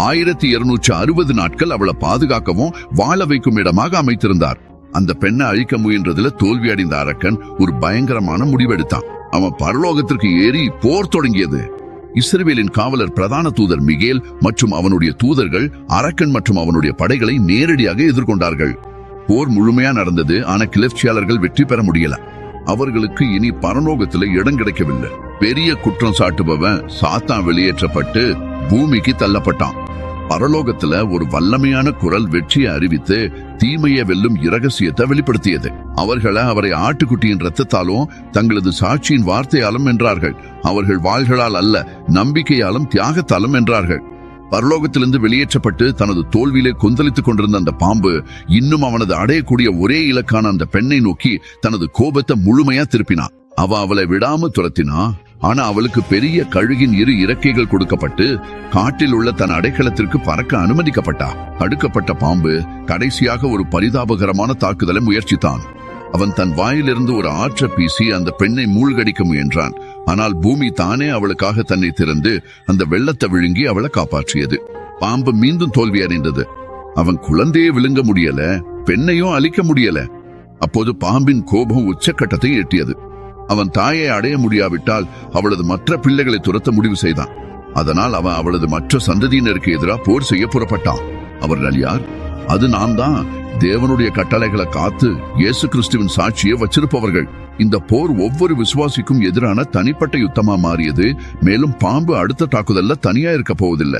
1260 நாட்கள் அவளை பாதுகாக்கவும் வாழ வைக்கும் இடமாக அமைத்திருந்தார். அந்த பெண்ணை அழிக்க முயன்றதுல தோல்வி அடைந்த அரக்கன் ஒரு பயங்கரமான முடிவெடுத்தான். அவன் பரலோகத்திற்கு ஏறி போர் தொடங்கியது. இஸ்ரவேலின் காவலர் பிரதான தூதர் மிகேல் மற்றும் அவனுடைய தூதர்கள் அரக்கன் மற்றும் அவனுடைய படைகளை நேரடியாக எதிர்கொண்டார்கள். போர் முழுமையா நடந்தது. ஆனா கிளர்ச்சியாளர்கள் வெற்றி பெற முடியல. அவர்களுக்கு இனி பரலோகத்துல இடம் கிடைக்கவில்லை. பெரிய குற்றம் சாட்டுபவன் சாத்தான் வெளியேற்றப்பட்டு பூமிக்கு தள்ளப்பட்டான். பரலோகத்துல ஒரு வல்லமையான குரல் வெற்றியை அறிவித்து தீமையை வெல்லும் இரகசியத்தை வெளிப்படுத்தியது. அவரை ஆட்டுக்குட்டியின் இரத்தத்தாலும் தங்களது சாட்சியின் வார்த்தையாலும் வென்றார்கள். அவர்கள் வாள்களால் அல்ல, நம்பிக்கையாலும் தியாகத்தாலும் வென்றார்கள். பரலோகத்திலிருந்து வெளியேற்றப்பட்டு தனது தோல்வியிலே கொந்தளித்துக் கொண்டிருந்த அந்த பாம்பு இன்னும் அவனது அடையக்கூடிய ஒரே இலக்கான அந்த பெண்ணை நோக்கி தனது கோபத்தை முழுமையா திருப்பினான். அவளை விடாம துரத்தினா. ஆனா அவளுக்கு பெரிய கழுகின் 2 இறக்கைகள் கொடுக்கப்பட்டு காட்டில் உள்ள தன் அடைக்கலத்திற்கு பறக்க அனுமதிக்கப்பட்டா. தடுக்கப்பட்ட பாம்பு கடைசியாக ஒரு பரிதாபகரமான தாக்குதலை முயற்சித்தான். அவன் தன் வாயிலிருந்து ஒரு ஆற்ற பீசி அந்த பெண்ணை மூழ்கடிக்க முயன்றான். ஆனால் பூமி தானே அவளுக்காக தன்னை திறந்து அந்த வெள்ளத்தை விழுங்கி அவளை காப்பாற்றியது. பாம்பு மீண்டும் தோல்வி அடைந்தது. அவன் குழந்தையை விழுங்க முடியல, பெண்ணையும் அழிக்க முடியல. அப்போது பாம்பின் கோபம் உச்சக்கட்டத்தை எட்டியது. அவன் தாயை அடைய முடியாவிட்டால் அவளது மற்ற பிள்ளைகளை துரத்த முடிவு செய்தான். அதனால் அவன் அவளது மற்ற சந்ததியினருக்கு எதிராக போர் செய்ய புறப்பட்டான். அவர்கள் யார்? அது நாம் தான். தேவனுடைய கட்டளைகளை காத்து இயேசு கிறிஸ்துவின் சாட்சியை வச்சிருப்பவர்கள். இந்த போர் ஒவ்வொரு விசுவாசிக்கும் எதிரான தனிப்பட்ட யுத்தமா மாறியது. மேலும் பாம்பு அடுத்த தாக்குதல்ல தனியா இருக்க போவதில்லை.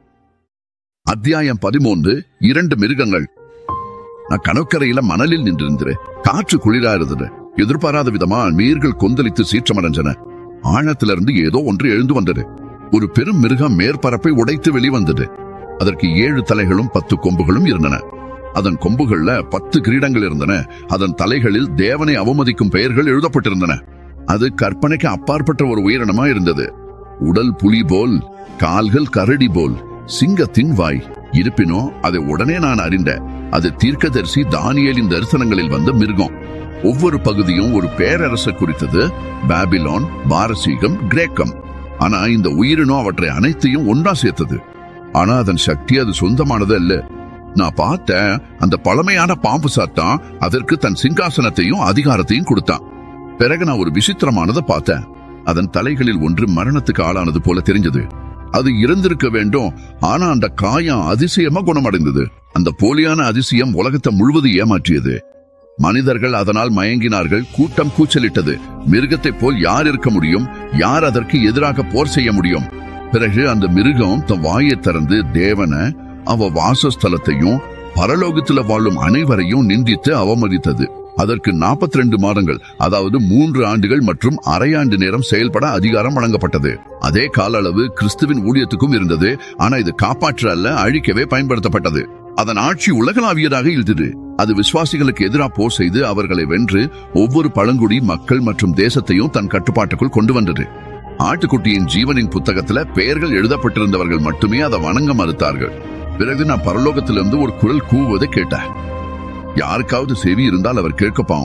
அத்தியாயம் 13. 2 மிருகங்கள். நான் கடற்கரையில மணலில் நின்றிருந்தேன். காற்று குளிரா இருந்தது. எதிர்பாராத விதமா நீர்கள் கொந்தளித்து சீற்றமடைஞ்சன. ஆழத்திலிருந்து ஏதோ ஒன்று எழுந்து வந்தது. ஒரு பெரும் மிருகம் மேற்பரப்பை உடைத்து வெளிவந்தது. அதற்கு 7 தலைகளும் 10 கொம்புகளும் இருந்தன. அதன் கொம்புகள்ல 10 கிரீடங்கள் இருந்தன. அதன் தலைகளில் தேவனை அவமதிக்கும் பெயர்கள் எழுதப்பட்டிருந்தன. அது கற்பனைக்கு அப்பாற்பட்ட ஒரு உயிரினமா இருந்தது. உடல் புலி போல், கால்கள் கரடி போல், சிங்கத்தின் வாய். இருப்பினும் அதை உடனே நான் அறிந்தேன். அது தீர்க்கதரிசி தானியேலின் தரிசனங்களில் வந்த மிருகம். ஒவ்வொரு பகுதியும் ஒரு பேரரசர் குறித்தது. பாபிலோன், பாரசீகம், கிரேக்கம். ஆனா இந்த உயிரினம் அவற்றை அனைத்தையும் ஒன்றா சேர்த்தது. ஆனா அதன் சக்தி அது சொந்தமானது அல்ல. நான் பார்த்தேன், அந்த பழமையான பாம்பு சாத்தான் அதற்கு தன் சிங்காசனத்தையும் அதிகாரத்தையும் கொடுத்தான். பிறகு நான் ஒரு விசித்திரமானதை பார்த்தேன். அதன் தலைகளில் ஒன்று மரணத்துக்கு ஆளானது போல தெரிஞ்சது. அது இறந்திருக்க வேண்டும். ஆனா அந்த காயம் அதிசயமா குணமடைந்தது. அந்த போலியான அதிசயம் உலகத்தை முழுவதும் ஏமாற்றியது. மனிதர்கள் அதனால் மயங்கினார்கள். கூட்டம் கூச்சலிட்டது. மிருகத்தை போல் யார் இருக்க முடியும்? யார் அதற்கு எதிராக போர் செய்ய முடியும்? பிறகு அந்த மிருகம் தன் வாயை திறந்து தேவனை, அவ வாசஸ்தலத்தையும் பரலோகத்தில் வாழும் அனைவரையும் நிந்தித்து அவமதித்தது. அதற்கு 42 மாதங்கள், அதாவது 3 ஆண்டுகள் மற்றும் அரையாண்டு நேரம் செயல்பட அதிகாரம் வழங்கப்பட்டது. அதே கால அளவு கிறிஸ்துவின் ஊழியத்துக்கும் இருந்தது. ஆனா இது காப்பாற்ற அல்ல, அழிக்கவே பயன்படுத்தப்பட்டது. அதன் ஆட்சி உலகளாவியதாக இருந்தது. அது விசுவாசிகளுக்கு எதிராக போர் செய்து அவர்களை வென்று ஒவ்வொரு பழங்குடி மக்கள் மற்றும் தேசத்தையும் தன் கட்டுப்பாட்டுக்குள் கொண்டு வந்தது. ஆட்டுக்குட்டியின் ஜீவனின் புத்தகத்துல பெயர்கள் எழுதப்பட்டிருந்தவர்கள் மட்டுமே அதை வணங்க மறுத்தார்கள். பிறகு நான் பரலோகத்திலிருந்து ஒரு குரல் கூவுவதை கேட்டேன். யாருக்காவது செவி இருந்தால் அவர் கேட்கப்பாம்.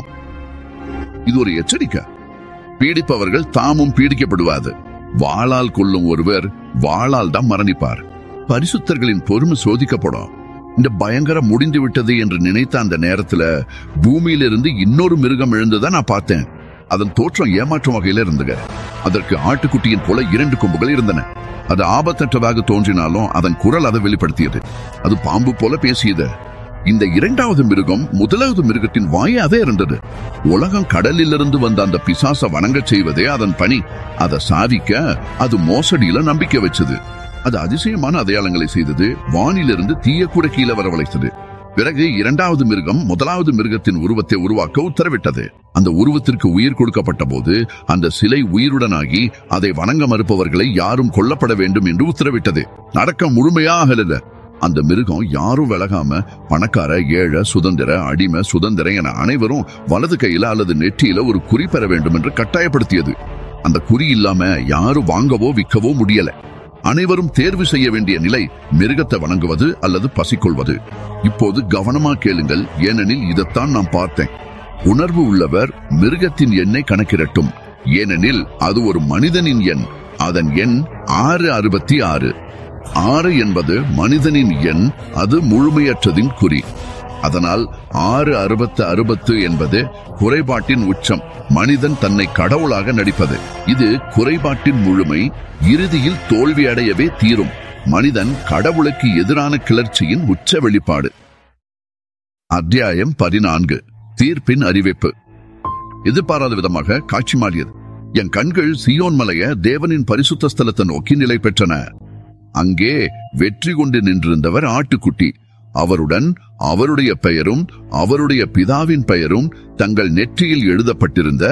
இது ஒரு எச்சரிக்கை. பீடிப்பவர்கள் தாமும் பீடிக்கப்படுவாது. வாளால் கொள்ளும் ஒருவர் வாளால் தான் மரணிப்பார். பரிசுத்தர்களின் பொறுமை சோதிக்கப்படும். இந்த பயங்கரம் முடிந்து விட்டது என்று நினைத்த அந்த நேரத்துல பூமியிலிருந்து இன்னொரு மிருகம் எழுந்ததை நான் பார்த்தேன். அதன் தோற்றம் ஏமாற்றும் வகையில இருந்தது. அதற்கு ஆட்டுக்குட்டியின் போல 2 கொம்புகள் இருந்தன. அது ஆபத்தற்றதாக தோன்றினாலும் அதன் குரல் அதை வெளிப்படுத்தியது. அது பாம்பு போல பேசியது. இந்த 2வது மிருகம் 1வது மிருகத்தின் வாயே அதே இருந்தது. உலகம் கடலிலிருந்து வந்த அந்த பிசாச வணங்க செய்வதே அதன் பணி. அதை சாதிக்க அது மோசடியில நம்பிக்கை வச்சது. அது அதிசயமான அடையாளங்களை செய்தது. வானிலிருந்து தீய கூட கீழே வரவழைத்தது. பிறகு 2வது மிருகம் 1வது மிருகத்தின் உருவத்தை உருவாக்க உத்தரவிட்டது. அந்த உருவத்திற்கு உயிர் கொடுக்கப்பட்ட போது அந்த சிலை உயிருடனாகி அதை வணங்க மறுப்பவர்களை யாரும் கொல்லப்பட வேண்டும் என்று உத்தரவிட்டது. நடக்க முழுமையாக அந்த மிருகம் யாரும் விலகாம பணக்கார, ஏழை, சுதந்திர, அடிமை, சுதந்திர என அனைவரும் வலது கையில அல்லது நெற்றியில ஒரு குறி பெற வேண்டும் என்று கட்டாயப்படுத்தியது. அந்த குறி இல்லாம யாரும் வாங்கவோ விற்கவோ முடியல. அனைவரும் தேர்வு செய்ய வேண்டிய நிலை மிருகத்தை வணங்குவது அல்லது பசிக்கொள்வது. இப்போது கவனமா கேளுங்கள், ஏனெனில் இதைத்தான் நான் பார்த்தேன். உணர்வு உள்ளவர் மிருகத்தின் எண்ணை கணக்கிடட்டும், ஏனெனில் அது ஒரு மனிதனின் எண். அதன் எண் 666. 6 என்பது மனிதனின் எண். அது முழுமையற்றதின் குறி. அதனால் 6:60 என்பது குறைபாட்டின் உச்சம். மனிதன் தன்னை கடவுளாக நடிப்பது. இது குறைபாட்டின் முழுமை. இறுதியில் தோல்வி அடையவே தீரும். மனிதன் கடவுளுக்கு எதிரான கிளர்ச்சியின் உச்ச வெளிப்பாடு. அத்தியாயம் 14. தீர்ப்பின் அறிவிப்பு. எதிர்பாராத விதமாக காட்சி மாறியது. என் கண்கள் சீயோன் மலைய தேவனின் பரிசுத்த ஸ்தலத்தை நோக்கி நிலை பெற்றன. அங்கே வெற்றி கொண்டு நின்றிருந்தவர் ஆட்டுக்குட்டி. அவருடன் அவருடைய பெயரும் அவருடைய பிதாவின் பெயரும் தங்கள் நெற்றியில் எழுதப்பட்டிருந்த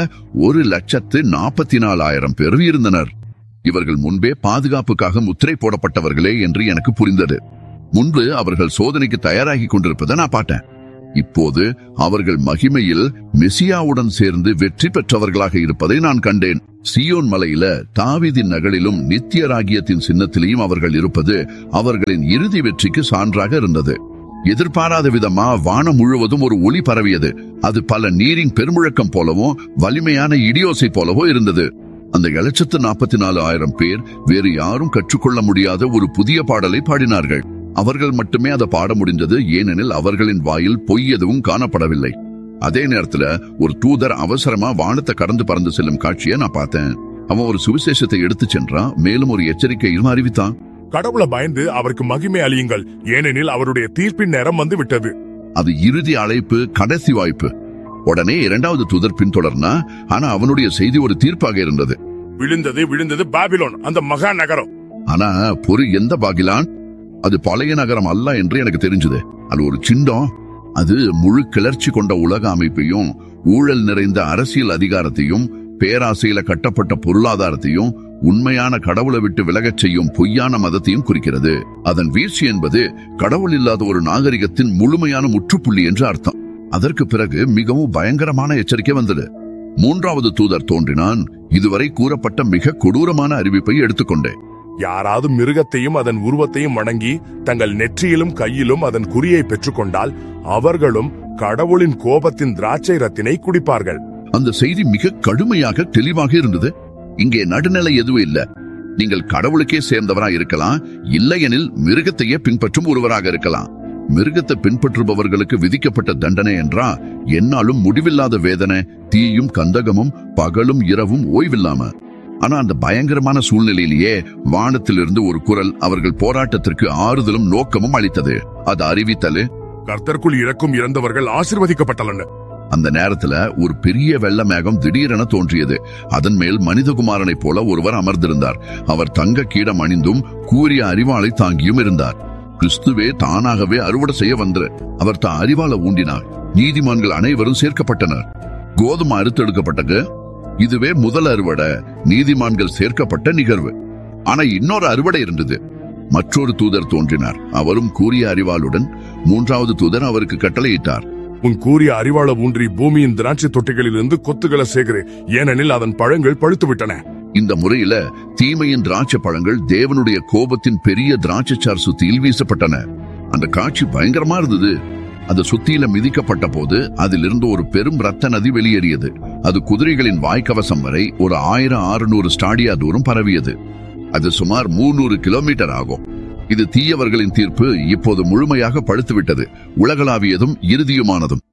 1,44,000 பேர் இருந்தனர். இவர்கள் முன்பே பாதுகாப்புக்காக முத்திரை போடப்பட்டவர்களே என்று எனக்கு புரிந்தது. முன்பு அவர்கள் சோதனைக்கு தயாராகி கொண்டிருப்பதை நான் பார்த்தேன். இப்போது அவர்கள் மகிமையில் மெசியாவுடன் சேர்ந்து வெற்றி பெற்றவர்களாக இருப்பதை நான் கண்டேன். சீயோன் மலையில தாவீதின் நகரிலும் நித்திய ராகியத்தின் சின்னத்திலையும் அவர்கள் இருப்பது அவர்களின் இறுதி வெற்றிக்கு சான்றாக இருந்தது. எதிர்பாராத விதமா வானம் முழுவதும் ஒரு ஒளி பரவியது. அது பல நீரின் பெருமுழக்கம் போலவும் வலிமையான இடியோசை போலவோ இருந்தது. அந்த 1,44,000 பேர் வேறு யாரும் கற்றுக்கொள்ள முடியாத ஒரு புதிய பாடலை பாடினார்கள். அவர்கள் மட்டுமே அதை பாட முடிந்தது, ஏனெனில் அவர்களின் வாயில் பொய் எதுவும் காணப்படவில்லை. அதே நேரத்துல ஒரு தூதர் அவசரமா வானத்தை கடந்து பறந்து செல்லும் காட்சியை நான் பார்த்தேன். அவன் ஒரு சுவிசேஷத்தை எடுத்து சென்றான். மேலும் ஒரு எச்சரிக்கையும் அறிவித்தான். கடவுளை பயந்து அவருக்கு மகிமை அளியுங்கள், ஏனெனில் அவருடைய தீர்ப்பின் நேரம் வந்து விட்டது. அது இறுதி அழைப்பு, கடைசி வாய்ப்பு. உடனே 2வது தூதர் பின்தொடர்னா, ஆனா அவனுடைய செய்தி ஒரு தீர்ப்பாக இருந்தது. விழுந்தது பாபிலோன், அந்த மகா நகரம். ஆனா பொறு, எந்த பாகிலான்? அது பழைய நகரம் அல்ல என்று எனக்கு தெரிஞ்சது. அது ஒரு சின்னம். அது முழு கிளர்ச்சி கொண்ட உலக அமைப்பையும், ஊழல் நிறைந்த அரசியல் அதிகாரத்தையும், பேராசையில கட்டப்பட்ட பொருளாதாரத்தையும், உண்மையான கடவுளை விட்டு விலகச் செய்யும் பொய்யான மதத்தையும் குறிக்கிறது. அதன் வீழ்ச்சி என்பது கடவுள் இல்லாத ஒரு நாகரிகத்தின் முழுமையான முற்றுப்புள்ளி என்று அர்த்தம். அதற்கு பிறகு மிகவும் பயங்கரமான எச்சரிக்கை வந்தது. 3வது தூதர் தோன்றினான். இதுவரை கூறப்பட்ட மிக கொடூரமான அறிவிப்பை எடுத்துக்கொண்டேன். யாராவது மிருகத்தையும் அதன் உருவத்தையும் வணங்கி தங்கள் நெற்றியிலும் கையிலும் அதன் குறியை பெற்றுக்கொண்டால் அவர்களும் கடவுளின் கோபத்தின் திராட்சை ரத்தினை குடிப்பார்கள். அந்த செய்தி மிக கடுமையாக தெளிவாக இருந்தது. இங்கே நடுநிலை எதுவும் இல்ல. நீங்கள் கடவுளுக்கே சேர்ந்தவராக இருக்கலாம், இல்லையெனில் மிருகத்தையே பின்பற்றும் ஒருவராக இருக்கலாம். மிருகத்தை பின்பற்றுபவர்களுக்கு விதிக்கப்பட்ட தண்டனை என்றா என்னாலும் முடிவில்லாத வேதனை, தீயும் கந்தகமும், பகலும் இரவும் ஓய்வில்லாம. ஆனா அந்த பயங்கரமான சூழ்நிலையிலேயே வானத்திலிருந்து ஒரு குரல் அவர்கள் போராட்டத்திற்கு ஆறுதலும் நோக்கமும் அளித்தது. அது அறிவித்தல், கர்த்தருக்குள் இறக்கும் இறந்தவர்கள் ஆசீர்வதிக்கப்பட்டனர். அந்த நேரத்துல ஒரு பெரிய வெள்ள மேகம் திடீரென தோன்றியது. அதன் மேல் மனிதகுமாரனை போல ஒருவர் அமர்ந்திருந்தார். அவர் தங்க கீடம் அணிந்தும் கூரிய அரிவாளை தாங்கியும் இருந்தார். கிறிஸ்துவே தானாகவே அறுவடை செய்ய வந்தார். அவர் தான் அரிவாளை ஊண்டினார். நீதிமான்கள் அனைவரும் சேர்க்கப்பட்டனர். கோதுமை அறுத்தெடுக்கப்பட்டது. இதுவே முதல் அறுவடை, நீதிமான்கள் சேர்க்கப்பட்ட நிகழ்வு. ஆனா இன்னொரு அறுவடை இருந்தது. மற்றொரு தூதர் தோன்றினார். அவரும் கூரிய அரிவாளுடன். 3வது தூதர் அவருக்கு கட்டளையிட்டார், உன் கூரிய அரிவாள ஊன்றி பூமியின் திராட்சை தொட்டிகளிலிருந்து கொத்துகளை சேகரு, ஏனெனில் அதன் பழங்கள் பழுத்து விட்டன. இந்த முறையில தீமையின் திராட்சை பழங்கள் தேவனுடைய கோபத்தின் பெரிய திராட்சைச்சார் சுத்தியில் வீசப்பட்டன. அந்த காட்சி பயங்கரமா இருந்தது. அது சுத்தியில மிதிக்கப்பட்ட போது அதிலிருந்து ஒரு பெரும் ரத்த நதி வெளியேறியது. அது குதிரைகளின் வாய்க்கவசம் வரை ஒரு 1600 ஸ்டாடியா தூரம் பரவியது. அது சுமார் 300 கிலோமீட்டர் ஆகும். இது தீயவர்களின் தீர்ப்பு இப்போது முழுமையாக பழுத்துவிட்டது, உலகளாவியதும் இறுதியுமானதும்.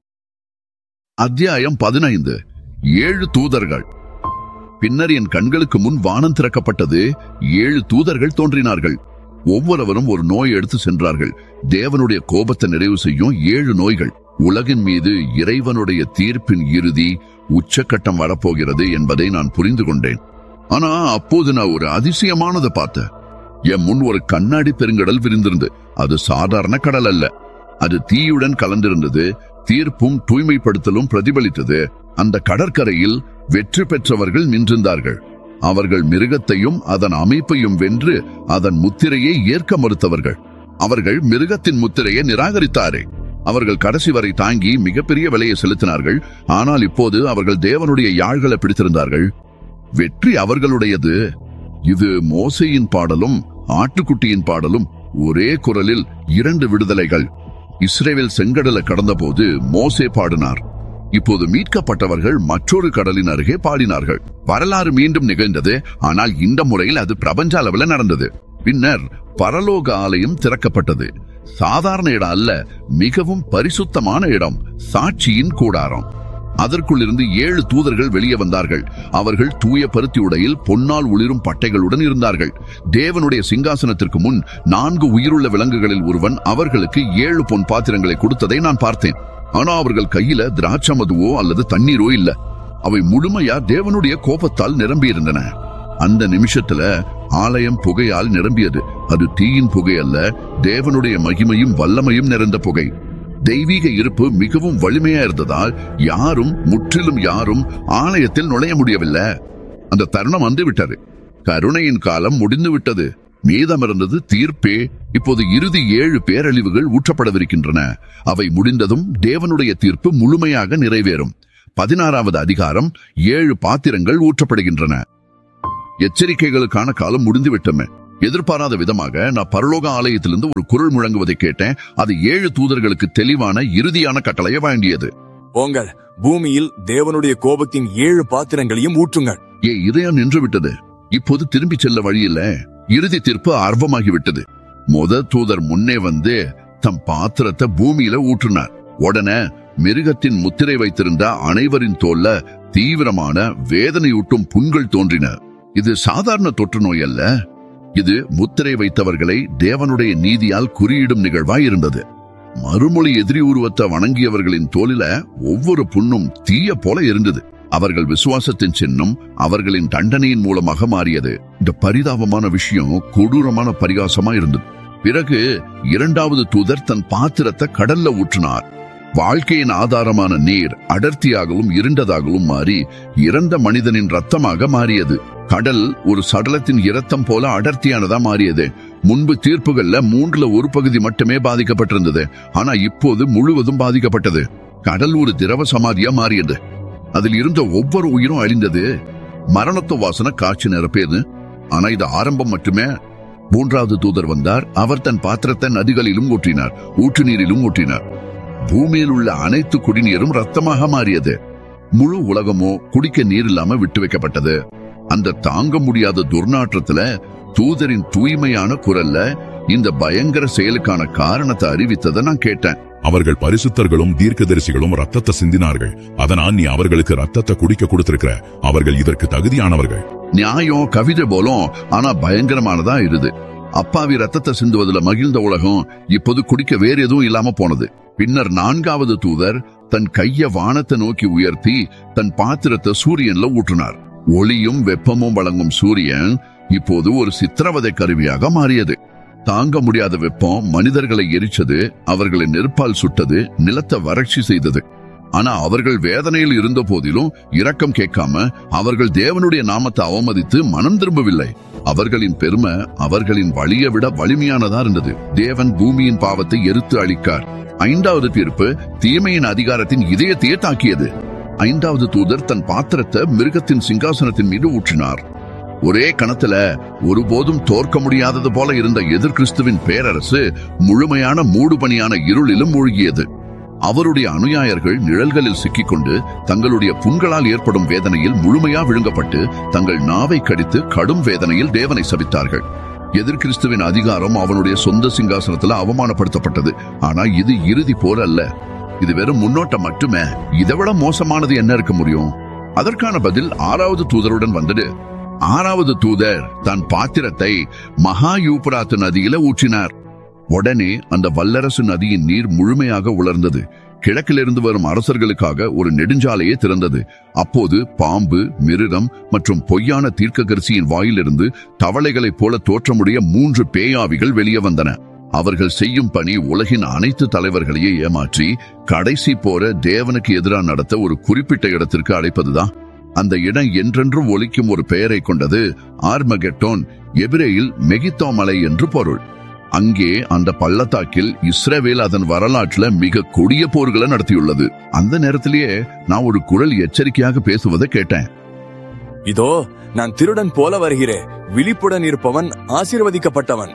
அத்தியாயம் 15. 7 தூதர்கள். பின்னர் என் கண்களுக்கு முன் வானம் திறக்கப்பட்டது. 7 தூதர்கள் தோன்றினார்கள். ஒவ்வொருவரும் ஒரு நோய் எடுத்து சென்றார்கள். தேவனுடைய கோபத்தை நிறைவு செய்யும் 7 நோய்கள். உலகின் மீது இறைவனுடைய தீர்ப்பின் இறுதி உச்சக்கட்டம் வரப்போகிறது என்பதை நான் புரிந்து கொண்டேன். ஆனா அப்போது நான் ஒரு அதிசயமானதை பார்த்தேன். என் முன் ஒரு கண்ணாடி பெருங்கடல் விரிந்திருந்து. அது சாதாரண கடல் அல்ல. அது தீயுடன் கலந்திருந்தது. தீர்ப்பும் தூய்மைப்படுத்தலும் பிரதிபலித்தது. அந்த கடற்கரையில் வெற்றி பெற்றவர்கள் நின்றிருந்தார்கள். அவர்கள் மிருகத்தையும் அதன் அமைப்பையும் வென்று அதன் முத்திரையை ஏற்க மறுத்தவர்கள். அவர்கள் மிருகத்தின் முத்திரையை நிராகரித்தாரே. அவர்கள் கடைசி வரை தாங்கி மிகப்பெரிய விலையை செலுத்தினார்கள். ஆனால் இப்போது அவர்கள் தேவனுடைய யாழ்களை பிடித்திருந்தார்கள். வெற்றி அவர்களுடையது. இது மோசேயின் பாடலும் ஆட்டுக்குட்டியின் பாடலும். ஒரே குரலில் 2 விடுதலைகள். இஸ்ரவேல் செங்கடலை கடந்த போது மோசே பாடினார். இப்போது மீட்கப்பட்டவர்கள் மற்றொரு கடலின் அருகே பாடினார்கள். வரலாறு மீண்டும் நிகழ்ந்தது. ஆனால் இந்த முறையில் அது பிரபஞ்ச அளவில் நடந்தது. பின்னர் பரலோக ஆலயம் திறக்கப்பட்டது. சாதாரண இடம் அல்ல, மிகவும் பரிசுத்தமான இடம், சாட்சியின் கூடாரம். அதற்குள் இருந்து 7 தூதர்கள் வெளியே வந்தார்கள். அவர்கள் தூய பருத்தி உடையில் பொன்னால் ஒளிரும் பட்டைகளுடன் இருந்தார்கள். தேவனுடைய சிங்காசனத்திற்கு முன் 4 உயிருள்ள விலங்குகளில் ஒருவன் அவர்களுக்கு 7 பொன் பாத்திரங்களை கொடுத்ததை நான் பார்த்தேன். ஆனா அவர்கள் கையில திராட்சமதுவோ அல்லது தண்ணீரோ இல்ல. அவை முழுமையா தேவனுடைய கோபத்தால் நிரம்பியிருந்தன. அந்த நிமிஷத்துல ஆலயம் புகையால் நிரம்பியது. அது தீயின் புகை அல்ல, தேவனுடைய மகிமையும் வல்லமையும் நிறைந்த புகை. தெய்வீக இருப்பு மிகவும் வலிமையா இருந்ததால் முற்றிலும் யாரும் ஆலயத்தில் நுழைய முடியவில்லை. அந்த தருணம் வந்து விட்டது. கருணையின் காலம் முடிந்து விட்டது. மீதம் இருந்தது தீர்ப்பே. இப்போது இறுதி 7 பேரழிவுகள் ஊற்றப்படவிருக்கின்றன. அவை முடிந்ததும் தேவனுடைய தீர்ப்பு முழுமையாக நிறைவேறும். 16வது அதிகாரம் 7 பாத்திரங்கள் ஊற்றப்படுகின்றன. எச்சரிக்கைகளுக்கான காலம் முடிந்து விட்டமே. எதிர்பாராத விதமாக நான் பரலோக ஆலயத்திலிருந்து ஒரு குரல் முழங்குவதை கேட்டேன். அது 7 தூதர்களுக்கு தெளிவான இறுதியான கட்டளையை வழங்கியது. போங்கள், பூமியில் தேவனுடைய கோபத்தின் 7 பாத்திரங்களையும் ஊற்றுங்கள். இதயம் நின்று விட்டது. இப்போது திரும்பி செல்ல வழியில்ல. இறுதி தீர்ப்பு ஆர்வமாகிவிட்டது. தூதர் முன்னே வந்து தம் பாத்திரத்தை பூமியில ஊற்றினார். உடனே மிருகத்தின் முத்திரை வைத்திருந்த அனைவரின் தோல்ல தீவிரமான வேதனையூட்டும் புண்கள் தோன்றின. இது சாதாரண தொற்று நோய் அல்ல. இது முத்திரை வைத்தவர்களை தேவனுடைய நீதியால் குறியிடும் நிகழ்வாய் இருந்தது. மறுமொழி எதிரி உருவத்தை வணங்கியவர்களின் தோலில ஒவ்வொரு புண்ணும் தீய போல இருந்தது. அவர்கள் விசுவாசத்தின் சின்னம் அவர்களின் தண்டனையின் மூலமாக மாறியது. இந்த பரிதாபமான விஷயம் கொடூரமான பரிகாசமா இருந்தது. பிறகு 2வது தூதர் தன் பாத்திரத்தை கடல்ல ஊற்றினார். வாழ்க்கையின் ஆதாரமான நீர் அடர்த்தியாகவும் இருண்டதாகவும் மாறி இறந்த மனிதனின் ரத்தமாக மாறியது. கடல் ஒரு சடலத்தின் இரத்தம் போல அடர்த்தியானதா மாறியது. முன்பு தீர்ப்புகள்ல 3ல் 1 பகுதி மட்டுமே பாதிக்கப்பட்டிருந்தது. ஆனா இப்போது முழுவதும் பாதிக்கப்பட்டது. கடல் ஒரு திரவ சமாதியா மாறியது. அதில் இருந்த ஒவ்வொரு உயிரும் அழிந்தது. மரணத்து வாசனை காட்சி நிரப்பியது. ஆனா இது ஆரம்பம் மட்டுமே. 3வது தூதர் வந்தார். அவர் தன் பாத்திரத்தை நதிகளிலும் ஊற்றினார், ஊற்று நீரிலும் ஊற்றினார். பூமியில் உள்ள அனைத்து குடிநீரும் ரத்தமாக மாறியது. முழு உலகமோ குடிக்க நீர் இல்லாம விட்டு வைக்கப்பட்டது. அந்த தாங்க முடியாத துர்நாற்றத்துல தூதரின் தூய்மையான குரல்ல இந்த பயங்கர செயலுக்கான காரணத்தை அறிவித்ததை நான் கேட்டேன். அவர்கள் பரிசுத்தர்களும் தீர்க்கதரிசிகளும் ரத்தத்தை சிந்தினார்கள். அதனால் நீ அவர்களுக்கு ரத்தத்தை குடிக்க கொடுத்திருக்கிற. அவர்கள் இதற்கு தகுதியானவர்கள். நியாயம் கவிதை போலும், ஆனா பயங்கரமானதா இருது. அப்பாவி ரத்தத்தை சிந்துவதில் மகிழ்ந்த உலகம் இப்போது குடிக்க வேறு எதுவும் இல்லாம போனது. பின்னர் 4வது தூதர் தன் கைய வானத்தை நோக்கி உயர்த்தி தன் பாத்திரத்தை சூரியன்ல ஊற்றினார். ஒளியும் வெப்பமும் வழங்கும் சூரியன் இப்போது ஒரு சித்திரவதை கருவியாக மாறியது. தாங்க முடியாத வெப்பம் மனிதர்களை எரிச்சது, அவர்களை நெருப்பால் சுட்டது, நிலத்தை வறட்சி செய்தது. ஆனா அவர்கள் வேதனையில் இருந்த போதிலும் இரக்கம் கேட்காம அவர்கள் தேவனுடைய நாமத்தை அவமதித்து மனம் திரும்பவில்லை. அவர்களின் பெருமை அவர்களின் வழியை விட வலிமையானதா இருந்தது. தேவன் பூமியின் பாவத்தை எரித்து அழிக்கார். 5வது தீர்ப்பு தீமையின் அதிகாரத்தின் இதயத்தையே தாக்கியது. 5வது தூதர் தன் பாத்திரத்தை மிருகத்தின் சிங்காசனத்தின் மீது ஊற்றினார். ஒரே கணத்துல ஒருபோதும் தோற்க முடியாதது போல இருந்த எதிர்கிறிஸ்துவின் பேரரசு முழுமையான மூடுபனியான இருளிலும் மூழ்கியது. அவருடைய அனுயாயர்கள் நிழல்களில் சிக்கிக்கொண்டு தங்களுடைய புண்களால் ஏற்படும் வேதனையில் முழுமையா விழுங்கப்பட்டு தங்கள் நாவை கடித்து கடும் வேதனையில் தேவனை சபித்தார்கள். எதிர்கிறிஸ்துவின் அதிகாரம் அவனுடைய சொந்த சிங்காசனத்துல அவமானப்படுத்தப்பட்டது. ஆனா இது இறுதி போர் அல்ல. இது வெறும் முன்னோட்டம் மட்டுமே. இதை விட மோசமானது என்ன இருக்க முடியும்? அதற்கான பதில் 6வது தூதருடன் வந்தது. 6வது தூதர் தன் பாத்திரத்தை மகா யூப்ராத்து நதியில ஊற்றினார். உடனே அந்த வல்லரசு நதியின் நீர் முழுமையாக உலர்ந்தது. கிழக்கிலிருந்து வரும் அரசர்களுக்காக ஒரு நெடுஞ்சாலையே திறந்தது. அப்போது பாம்பு, மிருகம் மற்றும் பொய்யான தீர்க்கதரிசியின் வாயிலிருந்து தவளைகளைப் போல தோற்றமுடைய 3 பேயாவிகள் வெளியே வந்தன. அவர்கள் செய்யும் பணி உலகின் அனைத்து தலைவர்களையே ஏமாற்றி கடைசி போற தேவனுக்கு எதிராக நடத்த ஒரு குறிப்பிட்ட இடத்திற்கு அழைப்பதுதான். அந்த இடம் என்றென்றும் ஒலிக்கும் ஒரு பெயரை கொண்டது, ஆர்மகெட்டோன். எபிரேயில் மெகித்தோ மலை என்று பொருள். அங்கே அந்த பள்ளத்தாக்கில் இஸ்ரவேல் அதன் வரலாற்றுல மிக கொடிய போர்களை நடத்தியுள்ளது. அந்த நேரத்திலேயே நான் ஒரு குரல் எச்சரிக்கையாக பேசுவதை கேட்டேன். இதோ நான் திருடன் போல வருகிறேன், விழிப்புடன் இருப்பவன் ஆசீர்வதிக்கப்பட்டவன்.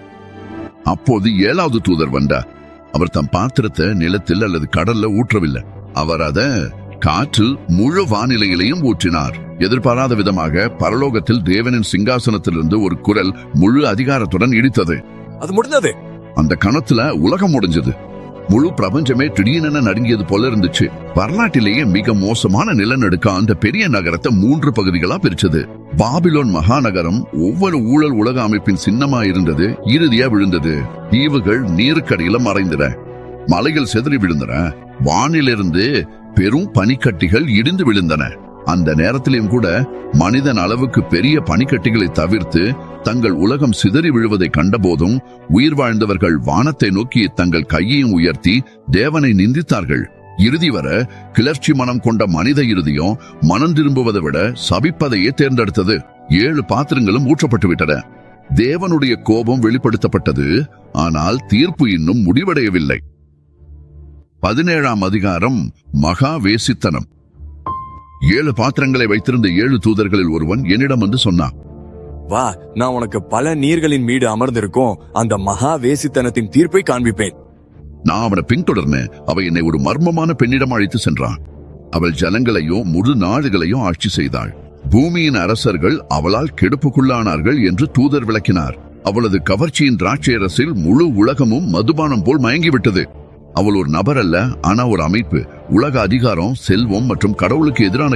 அப்போது 7வது தூதர் வந்தார். அவர் தம் பாத்திரத்தை நிலத்தில் அல்லது கடல்ல ஊற்றவில்லை. அவர் அத காற்றில் முழு வானிலையிலையும் ஊற்றினார். எதிர்பாராத விதமாக பரலோகத்தில் தேவனின் சிங்காசனத்திலிருந்து ஒரு குரல் முழு அதிகாரத்துடன் இடித்தது. அது முடிந்தது. அந்த கணத்துல உலகம் முடிஞ்சது. முழு பிரபஞ்சமே திடீரென நடுங்கியது போல இருந்துச்சு. வரலாற்றிலேயே மிக மோசமான நிலநடுக்க அந்த பெரிய நகரத்தை 3 பகுதிகளா பிரிச்சது. பாபிலோன் மகாநகரம் ஒவ்வொரு ஊழல் உலக அமைப்பின் சின்னமா இருந்தது. இறுதியா விழுந்தது. தீவுகள் நீருக்கடியில மறைந்தன. மலைகள் சிதறி விழுந்தன. வானிலிருந்து பெரும் பனிக்கட்டிகள் இடிந்து விழுந்தன. அந்த நேரத்திலும் கூட மனிதன் அளவுக்கு பெரிய பனிக்கட்டிகளை தவிர்த்து தங்கள் உலகம் சிதறி விழுவதை கண்டபோதும் உயிர் வாழ்ந்தவர்கள் வானத்தை நோக்கி தங்கள் கையையும் உயர்த்தி தேவனை நிந்தித்தார்கள். இறுதி வர கிளர்ச்சி மனம் கொண்ட மனித இறுதியும் மனம் திரும்புவதை விட சபிப்பதையே தேர்ந்தெடுத்தது. 7 பாத்திரங்களும் ஊற்றப்பட்டு விட்டன. தேவனுடைய கோபம் வெளிப்படுத்தப்பட்டது. ஆனால் தீர்ப்பு இன்னும் முடிவடையவில்லை. 17ஆம் அதிகாரம் மகா வேசித்தனம். 7 பாத்திரங்களை வைத்திருந்த 7 தூதர்களில் ஒருவன் என்னிடம் வந்து சொன்னான், வா, நான் உனக்கு பல நீர்களின் மீது அமர்ந்திருக்கும் அந்த மகா வேசித்தனத்தின் தீர்ப்பை காண்பிப்பேன். நான் அவனை பின்தொடர்ந்தேன். அவ என்னை ஒரு மர்மமான பெண்ணிடம் அழைத்து சென்றான். அவள் ஜனங்களையும் முழு நாடுகளையும் ஆட்சி செய்தாள். பூமியின் அரசர்கள் அவளால் கெடுப்புக்குள்ளானார்கள் என்று தூதர் விளக்கினார். அவளது கவர்ச்சியின் திராட்சையரசில் முழு உலகமும் மதுபானம் போல் மயங்கிவிட்டது. அவள் ஒரு நபர் அல்ல, ஆனா ஒரு அமைப்பு. உலக அதிகாரம், செல்வம் மற்றும் கடவுளுக்கு எதிரான